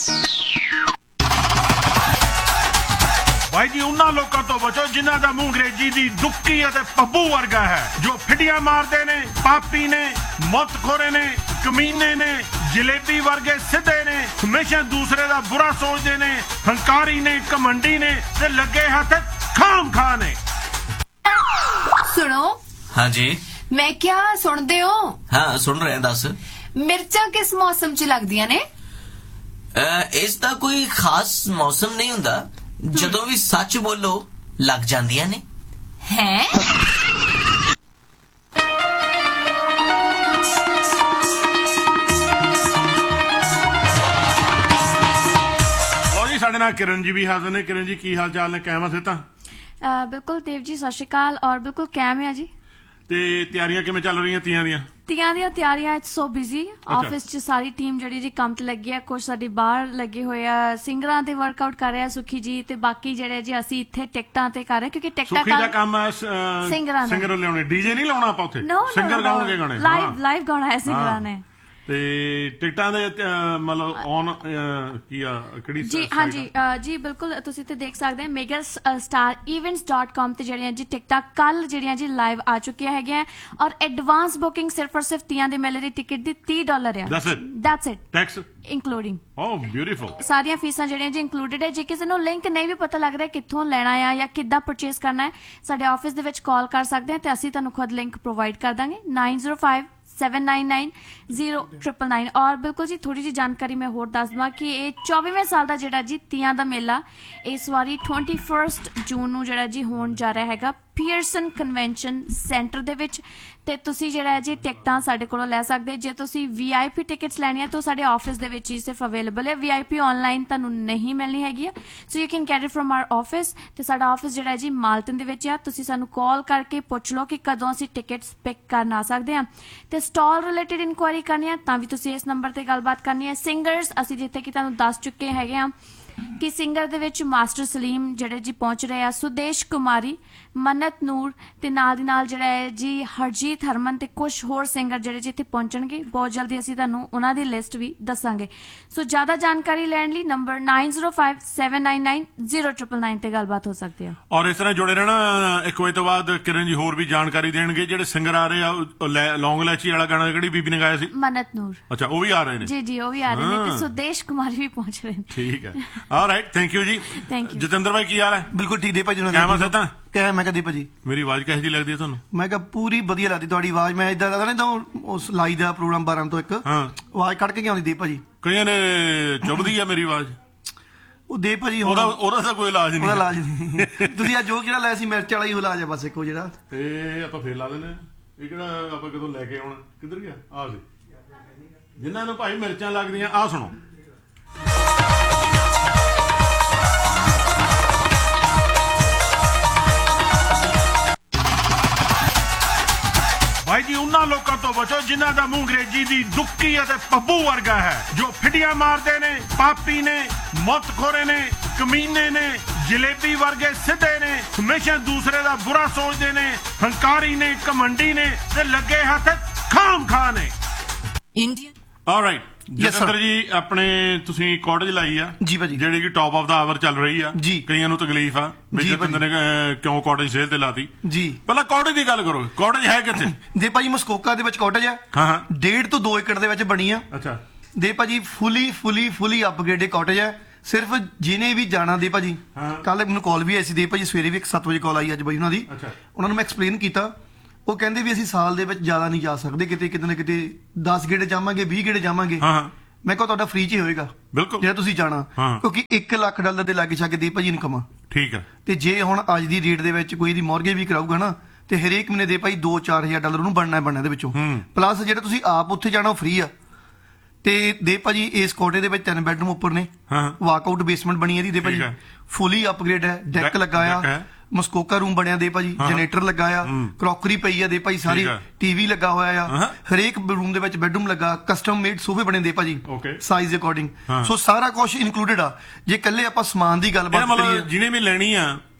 Speaker 1: भाई जी उन्हां लोकां तो बचो जिन्हां दा मूंह अंग्रेजी दी दुक्की अते पब्बू वर्गा है, जो फिटियां मारदे ने, पापी ने, मौतखोरे ने, कमीने ने, जलेबी वर्गे सिद्धे ने, हमेशा दूसरे दा बुरा सोचदे ने, हंकारी ने, घमंडी ने ते लगे हथ खाम खा ने।
Speaker 11: सुनो।
Speaker 10: हाँ जी।
Speaker 11: मैं क्या सुनदे हो?
Speaker 10: हाँ सुन रहे हैं। दस
Speaker 11: मिर्चा किस मौसम च लगदियां ने?
Speaker 10: इस दा कोई खास मौसम नहीं हुंदा, ਜਦੋਂ ਵੀ ਸੱਚ ਬੋਲੋ ਲੱਗ ਜਾਂਦੀਆਂ ਨੇ।
Speaker 11: हैं?
Speaker 1: ਲਓ ਜੀ ਸਾਡੇ ਨਾਲ ਕਿਰਨ ਜੀ ਵੀ ਹਾਜ਼ਰ ਨੇ। ਕਿਰਨ ਜੀ ਕੀ ਹਾਲ ਚਾਲ ਨੇ? ਕਾਇਮ ਆ ਸਿਹਤਾਂ?
Speaker 14: ਬਿਲਕੁਲ ਦੇਵ ਜੀ ਸਤਿ ਸ਼੍ਰੀ ਅਕਾਲ। ਔਰ ਬਿਲਕੁਲ ਕਾਇਮ ਹੈ ਜੀ।
Speaker 1: ਤੇ ਤਿਆਰੀਆਂ ਕਿਵੇਂ ਚੱਲ ਰਹੀਆਂ ਤੀਆਂ ਦੀਆਂ?
Speaker 14: ਤੀਆਂ ਦੀਆਂ ਤਿਆਰੀਆਂ ਇਟਸ ਸੋ ਬਿਜ਼ੀ। ਆਫਿਸ 'ਚ ਸਾਰੀ ਟੀਮ ਜਿਹੜੀ ਜੀ ਕੰਮ ਤੇ ਲੱਗੀ ਹੈ, ਕੁਝ ਸਾਡੀ ਬਾਹਰ ਲੱਗੇ ਹੋਏ ਆ, ਸਿੰਗਰਾਂ ਤੇ ਵਰਕਆਊਟ ਕਰ ਰਿਹਾ ਸੁਖੀ ਜੀ, ਤੇ ਬਾਕੀ ਜਿਹੜੇ ਜੀ ਅਸੀਂ ਇੱਥੇ ਟਿਕਟਾਂ ਤੇ ਕਰ ਰਹੇ ਕਿਉਂਕਿ ਟਿਕਟਾਂ
Speaker 1: ਸੁਖੀ ਦਾ ਕੰਮ ਹੈ
Speaker 14: ਸਿੰਗਰਾਂ
Speaker 1: ਸਿੰਗਰ ਲਿਆਉਣੇ। ਡੀਜੇ ਨਹੀਂ ਲਾਉਣਾ ਆਪਾਂ ਉੱਥੇ,
Speaker 14: No,
Speaker 1: ਸਿੰਗਰ
Speaker 14: no, no,
Speaker 1: ਗਾਉਣਗੇ ਗਾਣੇ।
Speaker 14: ਲਾਈਵ ਲਾਈਵ ਗਾਉਣਾ ਹੈ ਸਿੰਗਰਾਂ ਨੇ।
Speaker 1: ਤੇ ਟਿਕਟਾਂ ਦੇ ਮਤਲਬ ਔਨ ਕੀ ਆ ਕਿਹੜੀ
Speaker 14: ਜੀ ਹਾਂਜੀ ਜੀ ਬਿਲਕੁਲ ਤੁਸੀਂ ਤੇ ਦੇਖ ਸਕਦੇ ਹੋ ਮੇਗਾ ਸਟਾਰ ਇਵੈਂਟਸ ਡਾਟ ਕਾਮ ਤੇ ਜਿਹੜੀਆਂ ਜੀ ਟਿਕਟਾਂ ਕੱਲ ਜਿਹੜੀਆਂ ਜੀ ਲਾਈਵ ਆ ਚੁੱਕੀਆਂ ਹੈਗੀਆਂ, ਔਰ ਐਡਵਾਂਸ ਬੁਕਿੰਗ ਸਿਰਫ ਔਰ ਸਿਰਫ ਤੀਆਂ ਦੇ ਮੇਲੇ ਦੀ ਟਿਕਟ ਦੀ ਤੀਹ ਡਾਲਰ ਆ।
Speaker 1: That's it
Speaker 14: that's it
Speaker 1: tax
Speaker 14: including.
Speaker 1: O beautiful.
Speaker 14: ਸਾਰੀਆਂ ਫੀਸਾਂ ਜਿਹੜੀਆਂ ਜੀ ਇਨਕਲੂਡਡ ਹੈ। ਜੇ ਕਿਸੇ ਨੂੰ ਲਿੰਕ ਨਹੀਂ ਵੀ ਪਤਾ ਲੱਗ ਰਿਹਾ ਕਿੱਥੋਂ ਲੈਣਾ ਆ ਜਾਂ ਕਿੱਦਾਂ ਪਰਚੇਸ ਕਰਨਾ ਹੈ, ਸਾਡੇ ਆਫਿਸ ਦੇ ਵਿੱਚ ਕਾਲ ਕਰ ਸਕਦੇ ਆ ਤੇ ਅਸੀਂ ਤੁਹਾਨੂੰ ਖੁਦ ਲਿੰਕ ਪ੍ਰੋਵਾਈਡ ਕਰ ਦਾਂਗੇ ਨਾइन zero five seven nine nine zero triple nine. और बिल्कुल जी थोड़ी जी जानकारी मैं होर दस दवां कि ये चौबीवें साल का जिहड़ा जी तीयां दा मेला इस वारी ट्वेंटी फर्स्ट जून नूं जिहड़ा जी होण जा रहा हैगा पीयरसन कन्वेंशन सेंटर दे विच। ते तुसी जिहड़ा जी टिकटां साडे कोलों लै सकदे। जे तुसी वीआईपी टिकट्स लैणियां तो साडे ऑफिस दे विच ही सिर्फ अवेलेबल है, वीआईपी ऑनलाइन तुहानूं नहीं मिलनी हैगी। So you can get it from our office. ते साडा ऑफिस जिहड़ा जी मालटन दे विच आ। तुसी सानूं कॉल करके पुछ लो कि कदों असीं टिकट्स पिक करन आ सकदे हां। ते स्टॉल रिलेटेड इनक्वायरी करनी है तां वी तुसी इस नंबर ते गलबात करनी है। सिंगर्स असीं जिੱਥੇ कि तुहानूं दस चुके हैगे हां कि सिंगर ਦੇ ਵਿੱਚ ਮਾਸਟਰ ਸਲੀਮ ਜਿਹੜੇ ਜੀ ਪਹੁੰਚ ਰਹੇ ਆ, ਸੁਦੇਸ਼ ਕੁਮਾਰੀ, ਮੰਨਤ ਨੂਰ ਤੇ ਨਾਲ ਦੀ ਨਾਲ ਜਿਹੜਾ ਹੈ ਜੀ ਹਰਜੀਤ ਹਰਮਨ ਤੇ ਕੁਝ ਹੋਰ ਸਿੰਗਰ ਜਿਹੜੇ ਜੀ ਇੱਥੇ ਪਹੁੰਚਣਗੇ। ਬਹੁਤ ਜਲਦੀ ਅਸੀਂ ਤੁਹਾਨੂੰ ਉਹਨਾਂ ਦੀ ਲਿਸਟ ਵੀ ਦੱਸਾਂਗੇ। ਸੋ ਜ਼ਿਆਦਾ ਜਾਣਕਾਰੀ ਲੈਣ ਲਈ number ਨਾइन zero five seven nine nine zero triple nine ਤੇ ਗੱਲਬਾਤ ਹੋ ਸਕਦੀ ਹੈ।
Speaker 1: ਔਰ ਇਸ ਤਰ੍ਹਾਂ ਜੁੜੇ ਰਹਿਣਾ। ਇੱਕ ਵਜੇ ਤੋਂ ਬਾਅਦ ਕਿਰਨ ਜੀ ਹੋਰ ਵੀ ਜਾਣਕਾਰੀ ਦੇਣਗੇ। ਜਿਹੜੇ ਸਿੰਗਰ ਆ ਰਹੇ ਆ, ਲੌਂਗ ਲੈਚੀ ਵਾਲਾ ਗਾਣਾ ਕਿਹੜੀ ਬੀਬੀ ਨੇ ਗਾਇਆ ਸੀ?
Speaker 14: ਮੰਨਤ ਨੂਰ।
Speaker 1: ਅੱਛਾ ਉਹ ਵੀ ਆ ਰਹੇ ਨੇ?
Speaker 14: ਜੀ ਜੀ ਉਹ ਵੀ ਆ ਰਹੇ ਨੇ ਤੇ ਸੁਦੇਸ਼ ਕੁਮਾਰੀ ਵੀ ਪਹੁੰਚ ਰਹੇ ਨੇ।
Speaker 1: ਠੀਕ ਹੈ। ਆਲਰਾਈਟ ਥੈਂਕ ਯੂ ਜੀ।
Speaker 14: Thank you.
Speaker 1: ਜਤਿੰਦਰ ਭਾਈ ਕੀ ਹਾਲ ਹੈ?
Speaker 15: ਬਿਲਕੁਲ ਠੀਕ ਦੇ ਭਾਜੀ।
Speaker 1: ਕਿਵੇਂ ਸਿਹਤਾਂ?
Speaker 15: ਕਿਵੇਂ ਮੈਂ ਕਹਦੀ ਭਾਜੀ
Speaker 1: ਮੇਰੀ ਆਵਾਜ਼ ਕਿਹੋ ਜਿਹੀ ਲੱਗਦੀ ਹੈ ਤੁਹਾਨੂੰ?
Speaker 15: ਮੈਂ ਕਿਹਾ ਪੂਰੀ ਵਧੀਆ ਲੱਗਦੀ ਤੁਹਾਡੀ ਆਵਾਜ਼। ਮੈਂ ਇਦਾਂ ਲੱਗਦਾ ਨਾ ਉਸ ਲਾਈ ਦਾ ਪ੍ਰੋਗਰਾਮ ਬਾਰਾਂ ਤੋਂ ਇੱਕ ਆਵਾਜ਼ ਕੱਢ ਕੇ ਆਉਂਦੀ ਦੇ ਭਾਜੀ।
Speaker 1: ਕਈਆਂ ਨੇ ਚੁੱਭਦੀ ਆ ਮੇਰੀ ਆਵਾਜ਼।
Speaker 15: ਉਹ ਦੇ ਭਾਜੀ
Speaker 1: ਉਹਦਾ ਉਹਦਾ ਤਾਂ ਕੋਈ ਇਲਾਜ ਨਹੀਂ।
Speaker 15: ਉਹਦਾ ਇਲਾਜ ਨਹੀਂ। ਤੁਸੀਂ ਆ ਜੋ ਜਿਹੜਾ ਲਿਆ ਸੀ ਮਿਰਚ ਵਾਲਾ ਹੀ ਇਲਾਜ ਆ ਬਸ ਇੱਕੋ ਜਿਹੜਾ।
Speaker 1: ਤੇ ਆਪਾਂ ਫੇਰ ਲਾ ਦਿੰਦੇ। ਇਹ ਕਿਹੜਾ ਆਪਾਂ ਕਦੋਂ ਲੈ ਕੇ ਆਉਣਾ? ਕਿੱਧਰ ਗਿਆ? ਆ ਸੀ ਜਿਨ੍ਹਾਂ ਨੂੰ ਭਾਈ ਮਿਰਚਾਂ ਲੱਗਦੀਆਂ। ਆ ਸੁਣੋ। भाई जी उन्हां लोकां तो बचो जिन्हां दा मूंह अंग्रेजी दी दुक्की अते पब्बू वर्गा है, जो फिटियां मारदे ने, पापी ने, मौतखोरे ने, कमीने ने, जलेबी वर्गे सिद्धे ने, हमेशा दूसरे दा बुरा सोचदे ने, हंकारी ने, घमंडी ने ते लगे हथ खाम खा ने। इंडियन ऑलराइट ਜਤਿੰਦਰ ਜੀ ਆਪਣੇ ਤੁਸੀਂ ਕਾਟੇਜ ਲਾਈ ਆ
Speaker 15: ਜੀ ਭਾਜੀ,
Speaker 1: ਜਿਹੜੀ ਕਿ ਟੌਪ ਆਫ ਦਾ ਆਵਰ ਚੱਲ ਰਹੀ ਆ ਜੀ। ਕਈਆਂ ਨੂੰ ਤਕਲੀਫ ਆ ਵੀ ਜਤਿੰਦਰ ਨੇ ਕਿਉਂ ਕਾਟੇਜ ਸੇਲ ਤੇ ਲਾਤੀ ਜੀ। ਪਹਿਲਾਂ ਕਾਟੇਜ ਦੀ ਗੱਲ ਕਰੋ। ਕਾਟੇਜ ਹੈ ਕਿੱਥੇ?
Speaker 15: ਦੇ ਭਾਜੀ ਮਸਕੋਕਾ ਦੇ ਵਿੱਚ ਕਾਟੇਜ ਆ। ਹਾਂ ਹਾਂ ਡੇਢ ਤੋਂ ਦੋ ਏਕੜ ਦੇ ਵਿੱਚ ਬਣੀ ਆ। ਅੱਛਾ ਦੇ ਭਾਜੀ ਫੁੱਲੀ ਫੁੱਲੀ ਫੁੱਲੀ ਅਪਗ੍ਰੇਡਡ ਕਾਟੇਜ ਆ। ਸਿਰਫ ਜਿਹਨੇ ਵੀ ਜਾਣਾ ਦੇ ਭਾਜੀ, ਕੱਲ ਮੈਨੂੰ ਕਾਲ ਵੀ ਆਈ ਸੀ ਦੇ ਭਾਜੀ, ਸਵੇਰੇ ਵੀ ਇੱਕ ਸੱਤ ਵਜੇ ਕਾਲ ਆਈ ਅੱਜ ਭਾਜੀ ਉਹਨਾਂ ਦੀ। ਉਹਨਾਂ ਨੂੰ ਮੈਂ ਐਕਸਪਲੇਨ ਕੀਤਾ। ਉਹ ਕਹਿੰਦੇ ਵੀ ਅਸੀਂ ਸਾਲ ਦੇ ਵਿੱਚ ਜ਼ਿਆਦਾ ਨਹੀਂ ਜਾ ਸਕਦੇ, ਕਿਤੇ ਕਿਤੇ ਨਾ ਕਿਤੇ ਦਸ ਗੇੜੇ ਜਾਵਾਂਗੇ, ਵੀਹ ਗੇੜੇ ਜਾਵਾਂਗੇ। ਮੈਂ ਕਿਹਾ ਤੁਹਾਡਾ ਫ੍ਰੀ ਚ ਹੀ ਹੋਏਗਾ ਬਿਲਕੁਲ ਜਿਹੜਾ ਤੁਸੀਂ ਜਾਣਾ, ਕਿਉਂਕਿ ਇੱਕ ਲੱਖ ਡਾਲਰ ਦੇ ਲਾਗੇ ਛਾਗੇ ਦੇ ਭਾਜੀ ਇਨਕਮ ਆ। ਠੀਕ ਹੈ। ਤੇ ਜੇ ਹੁਣ ਅੱਜ ਦੀ ਰੇਟ ਦੇ ਵਿੱਚ ਕੋਈ ਦੀ ਮੌਰਗੇਜ ਵੀ ਕਰਾਊਗਾ ਨਾ ਤੇ ਹਰੇਕ ਮਹੀਨੇ ਦੇ ਭਾਈ ਦੋ ਚਾਰ ਹਜ਼ਾਰ ਡਾਲਰ ਉਹਨੂੰ ਬਣਨਾ ਬਣਨਾ ਦੇ ਵਿੱਚੋਂ। ਪਲੱਸ ਜਿਹੜਾ ਤੁਸੀਂ ਆਪ ਉੱਥੇ ਜਾਣਾ ਉਹ ਫ੍ਰੀ ਆ। ਤੇ ਦੇ ਭਾਜੀ ਇਸ ਕੋਟੇ ਦੇ ਵਿੱਚ ਤਿੰਨ ਬੈਡਰੂਮ ਉੱਪਰ ਨੇ, ਵਾਕਆਊਟ ਬੇਸਮੈਂਟ ਬਣੀ ਇਹਦੀ ਦੇ ਭਾਜੀ, ਫੁੱਲੀ ਅਪਗ੍ਰੇਡ ਹੈ, ਡੈਕ ਲੱਗਾ ਆ, ਮਸਕੋਕਾ ਰੂਮ ਬਣਿਆ ਦੇ ਭਾਜੀ, ਜਨਰੇਟਰ ਲੱਗਾ ਆ, ਕਰੋਕਰੀ ਪਈ ਆ ਦੇ ਭਾਜੀ, ਸਾਰੀ ਟੀਵੀ ਲੱਗਾ ਹੋਇਆ ਆ, ਹਰੇਕ ਰੂਮ ਦੇ ਵਿੱਚ ਬੈਡਰੂਮ ਲੱਗਾ, ਕਸਟਮ ਮੇਡ ਸੋਫੇ ਬਣੇ ਦੇ ਭਾਜੀ ਸਾਈਜ਼ ਦੇ ਅਕੋਰਡਿੰਗ। ਸੋ ਸਾਰਾ ਕੁਝ ਇਨਕਲੂਡਡ ਆ। ਜੇ ਇਕੱਲੇ ਆਪਾਂ ਸਮਾਨ ਦੀ ਗੱਲਬਾਤ ਕਰੀਏ,
Speaker 1: ਜਿਹਨੇ ਵੀ ਲੈਣੀ ਆ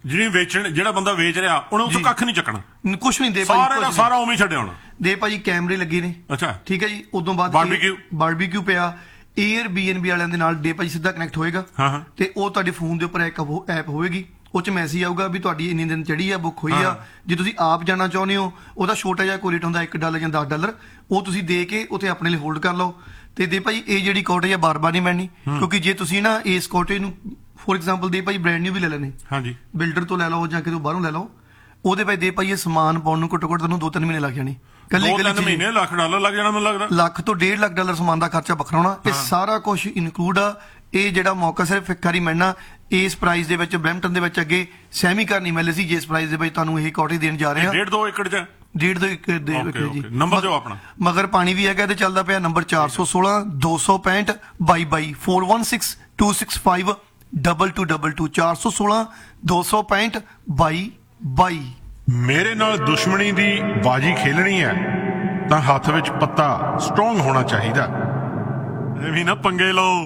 Speaker 1: ਜਿਹੜੀ ਵੇਚਣ ਜਿਹੜਾ ਬੰਦਾ ਵੇਚ ਰਿਹਾ ਉਹਨੇ ਉੱਥੋਂ ਕੱਖ ਨਹੀਂ ਚੱਕਣਾ,
Speaker 15: ਕੁਛ ਨਹੀਂ ਦੇ
Speaker 1: ਸਾਰਾ ਦਾ ਸਾਰਾ ਉਵੇਂ ਛੱਡਿਆ ਹੋਣਾ।
Speaker 15: ਦੇ ਭਾਜੀ ਕੈਮਰੇ ਲੱਗੇ ਨੇ,
Speaker 1: ਅੱਛਾ
Speaker 15: ਠੀਕ ਹੈ ਜੀ। ਉਦੋਂ ਬਾਅਦ
Speaker 1: ਬਾਰਬੀਕਿਊ
Speaker 15: ਬਾਰਬੀਕਿਊ ਪਿਆ, ਏਅਰ ਬੀ ਐਨ ਬੀ ਵਾਲਿਆਂ ਦੇ ਨਾਲ ਦੇ ਭਾਜੀ ਸਿੱਧਾ ਕਨੈਕਟ ਹੋਏਗਾ, ਤੇ ਉਹ ਤੁਹਾਡੇ ਫੋਨ ਦੇ ਉੱਪਰ ਇੱਕ ਐਪ ਹੋਵੇਗੀ, ਉਹ ਚ ਮੈਸੇਜ ਆਊਗਾ ਵੀ ਤੁਹਾਡੀ ਇੰਨੀ ਦਿਨ ਚੜੀ ਆ, ਬੁੱਕ ਹੋਈ ਆ। ਜੇ ਤੁਸੀਂ ਆਪ ਜਾਣਾ ਚਾਹੁੰਦੇ ਹੋ, ਉਹਦਾ ਛੋਟਾ ਜਿਹਾ ਕੋਈ ਰੇਟ ਹੁੰਦਾ ਇੱਕ ਡਾਲਰ ਜਾਂ ਦਸ ਡਾਲਰ, ਉਹ ਤੁਸੀਂ ਦੇ ਕੇ ਉੱਥੇ ਆਪਣੇ ਲਈ ਹੋਲਡ ਕਰ ਲਓ। ਤੇ ਦੇ ਭਾਈ ਇਹ ਜਿਹੜੀ ਕਾਟੇਜ ਆ ਬਾਰ ਬਾਰ ਨਹੀਂ ਮਿਲਣੀ, ਕਿਉਂਕਿ ਜੇ ਤੁਸੀਂ ਨਾ ਇਸ ਕਾਟੇਜ ਨੂੰ ਫੋਰ ਐਗਜ਼ਾਮਪਲ ਦੇ ਭਾਈ ਬ੍ਰਾਂਡ ਨਿਊ ਵੀ ਲੈ ਲੈਣੇ, ਹਾਂਜੀ ਬਿਲਡਰ ਤੋਂ ਲੈ ਲਓ ਜਾਂ ਕਿਤੋਂ ਬਾਹਰੋਂ ਲੈ ਲਓ, ਉਹਦੇ ਭਾਈ ਦੇ ਭਾਈ ਇਹ ਸਮਾਨ ਪਾਉਣ ਨੂੰ ਘੱਟੋ ਘੱਟ ਤੁਹਾਨੂੰ ਦੋ ਤਿੰਨ ਮਹੀਨੇ ਲੱਗ ਜਾਣੇ।
Speaker 1: ਦੋ ਤਿੰਨ ਮਹੀਨੇ ਲੱਖ ਡਾਲਰ ਲੱਗ ਜਾਣਾ ਮੈਨੂੰ ਲੱਗਦਾ, ਲੱਖ
Speaker 15: ਤੋਂ ਡੇਢ ਲੱਖ ਡਾਲਰ ਸਮਾਨ ਦਾ ਖਰਚਾ ਵੱਖਰਾ ਹੋਣਾ। ਇਹ ਸਾਰਾ ਕੁਝ ਇਨਕਲੂਡ ਆ। ਇਹ ਜਿਹੜਾ ਮੌਕਾ ਸਿਰਫ ਇੱਕ ਵਾਰੀ ਮਿਲਣਾ ਇਸ ਪ੍ਰਾਈਸ ਦੇ ਵਿੱਚ। ਬ੍ਰੈਂਪਟਨ ਦੇ ਵਿੱਚ ਅੱਗੇ ਸਹਿਮੀ ਘਰ ਨਹੀਂ ਮਿਲੇ ਸੀ ਜਿਸ ਪ੍ਰਾਈਸ ਦੇ ਵਿੱਚ ਤੁਹਾਨੂੰ ਇਹ ਕਾਟੇਜ ਦੇਣ ਜਾ ਰਹੇ ਆ।
Speaker 1: ਡੇਢ ਦੋ ਏਕੜ ਚ
Speaker 15: ਡੇਢ ਦੋ ਏਕੜ ਦੇ ਏਕੜ ਜੀ।
Speaker 1: ਨੰਬਰ ਦਿਓ ਆਪਣਾ।
Speaker 15: ਮਗਰ ਪਾਣੀ ਵੀ ਹੈਗਾ ਤੇ ਚੱਲਦਾ ਪਿਆ ਨੰਬਰ ਚਾਰ ਸੌ ਸੋਲਾਂ ਦੋ ਸੌ ਪੈਂਹਠ ਬਾਈ ਬਾਈ four one six two six five double two double two ਚਾਰ ਸੌ ਸੋਲਾਂ ਦੋ ਸੌ ਪੈਂਹਠ ਬਾਈ ਬਾਈ।
Speaker 1: ਮੇਰੇ ਨਾਲ ਦੁਸ਼ਮਣੀ ਦੀ ਬਾਜੀ ਖੇਲਣੀ ਹੈ ਤਾਂ ਹੱਥ ਵਿੱਚ ਪੱਤਾ ਸਟਰੋਂਗ ਹੋਣਾ ਚਾਹੀਦਾ, ਐਵੇਂ ਨਾ ਪੰਗੇ ਲਓ।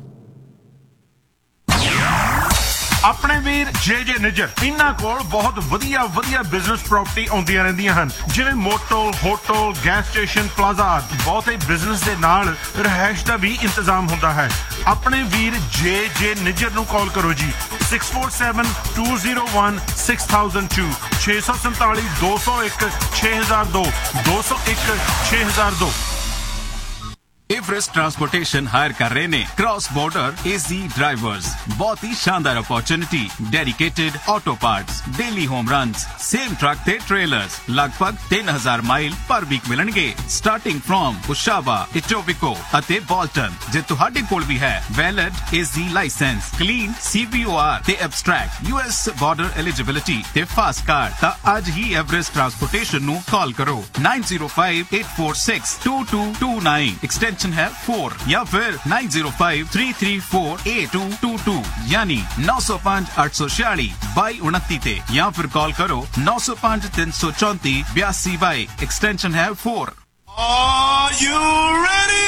Speaker 1: ਆਪਣੇ ਵੀਰ ਜੇ ਜੇ ਨਿੱਜਰ, ਇਹਨਾਂ ਕੋਲ ਬਹੁਤ ਵਧੀਆ ਵਧੀਆ ਬਿਜ਼ਨਸ ਪ੍ਰਾਪਰਟੀ ਆਉਂਦੀਆਂ ਰਹਿੰਦੀਆਂ ਹਨ, ਜਿਵੇਂ motel, hotel, gas station, plaza. ਬਹੁਤੇ ਬਿਜ਼ਨਸ ਦੇ ਨਾਲ ਰਿਹਾਇਸ਼ ਦਾ ਵੀ ਇੰਤਜ਼ਾਮ ਹੁੰਦਾ ਹੈ। ਆਪਣੇ ਵੀਰ ਜੇ ਜੇ ਨਿੱਜਰ ਨੂੰ ਕਾਲ ਕਰੋ G six four seven two zero one six thousand to ਛੇ ਸੌ ਸੰਤਾਲੀ ਦੋ ਸੌ ਇੱਕ ਛੇ ਹਜ਼ਾਰ ਦੋ ਦੋ ਸੌ ਇੱਕ ਛੇ ਹਜ਼ਾਰ ਦੋ।
Speaker 9: एवरेस्ट ट्रांसपोर्टेशन हायर कर रहे ने क्रॉस बॉर्डर एजी ड्राइवर्स। बहुत ही शानदार opportunity, dedicated auto parts, daily home runs, same truck ते ट्रेलर्स लगभग तीन हजार माइल पर वीक मिलणगे स्टार्टिंग फ्रॉम उशावा, इटोबिको अते बॉल्टन। जे तुहाडे कोल भी है वैलिड एजी लाइसेंस, क्लीन सीबीओआर ते एब्स्ट्रैक्ट यूएस बॉर्डर एलिजिबिलिटी ते फास्ट कार्ड, ता आज ही एवरेस्ट ट्रांसपोर्टेशन नु कॉल करो nine zero five eight four six to to to nine extension है फोर, या फिर nine zero five three three four eight to to to यानी नौ सौ पांच आठ सौ छियाली बाई उनती ते, या फिर कॉल करो नौ सौ पांच तीन सौ चौंती बयासी बाई एक्सटेंशन है four.
Speaker 1: Are you ready?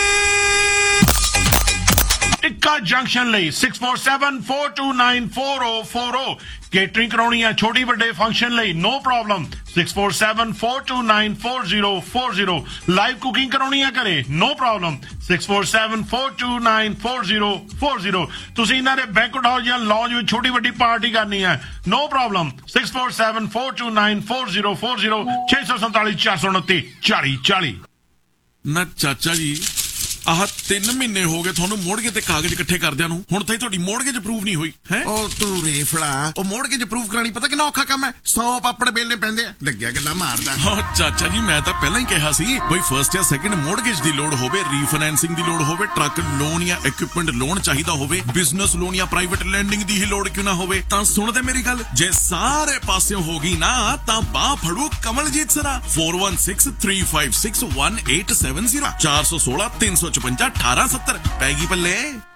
Speaker 1: Tikka junction ਲਈ six four seven four two ਨਾइन four zero four zero। Catering ਕਰਾਉਣੀ ਹੈ ਛੋਟੀ ਵੱਡੇ ਫੰਕਸ਼ਨ ਲਈ, no problem six four seven four two ਨਾइन four zero four zero। Live cooking ਕਰਾਉਣੀ ਹੈ ਘਰੇ, no problem six four seven four two ਨਾइन four zero four zero। ਤੁਸੀਂ ਇਹਨਾਂ ਦੇ ਬੈਂਕਟ ਹਾਲ ਜਾਂ ਲੌਂਜ ਵਿੱਚ ਛੋਟੀ ਵੱਡੀ ਪਾਰਟੀ ਕਰਨੀ ਹੈ, no problem six four seven four two ਨਾइन four zero four zero ਛੇ ਸੌ ਸੰਤਾਲੀ ਚਾਰ ਸੌ ਉਨੱਤੀ ਚਾਲੀ ਚਾਲੀ।
Speaker 7: ਨਾ ਚਾਚਾ ਜੀ ਆਹ ਤਿੰਨ ਮਹੀਨੇ ਹੋ ਗਏ ਤੁਹਾਨੂੰ ਮੋੜਗੇ ਤੇ ਕਾਗਜ਼ ਇਕੱਠੇ ਕਰਦਿਆਂ ਨੂੰ, ਹੁਣ ਤਾਈ ਤੁਹਾਡੀ ਮੋੜਗੇ ਚ ਅਪਰੂਵ ਨਹੀਂ ਹੋਈ ਹੈ।
Speaker 16: ਉਹ ਤੂੰ ਰੇਫਲਾ, ਉਹ ਮੋੜਗੇ ਚ ਅਪਰੂਵ ਕਰਾਣੀ ਪਤਾ ਕਿੰਨਾ ਔਖਾ ਕੰਮ ਹੈ, ਸੌ ਪਾਪੜ ਬੇਲਣੇ ਪੈਂਦੇ ਆ, ਲੱਗਿਆ ਗੱਲਾਂ ਮਾਰਦਾ।
Speaker 7: ਹਾਂ ਚਾਚਾ ਜੀ ਮੈਂ ਤਾਂ ਪਹਿਲਾਂ ਹੀ ਕਿਹਾ ਸੀ ਬਈ ਫਰਸਟ ਜਾਂ ਸੈਕਿੰਡ ਮੋੜਗੇਜ ਦੀ ਲੋੜ ਹੋਵੇ, ਰੀਫਾਈਨੈਂਸਿੰਗ ਦੀ ਲੋੜ ਹੋਵੇ, ਟਰੱਕ ਲੋਨ ਜਾਂ ਇਕਵਿਪਮੈਂਟ ਲੋਨ ਚਾਹੀਦਾ ਹੋਵੇ, ਬਿਜ਼ਨਸ ਲੋਨ ਜਾਂ ਪ੍ਰਾਈਵੇਟ ਲੈਂਡਿੰਗ ਦੀ ਹੀ ਲੋੜ ਕਿਉਂ ਨਾ ਹੋਵੇ, ਤਾਂ ਸੁਣਦੇ ਮੇਰੀ ਗੱਲ, ਜੇ ਸਾਰੇ ਪਾਸਿਓਂ ਹੋ ਗਈ ਨਾ ਤਾਂ ਬਾਹ ਫੜੂ Kamaljit ਸਰਾ four one six three five six one eight seven zero चार सौ सोलह तीन सौ चुपंजा अठारह सत्तर पैगी पल्ले।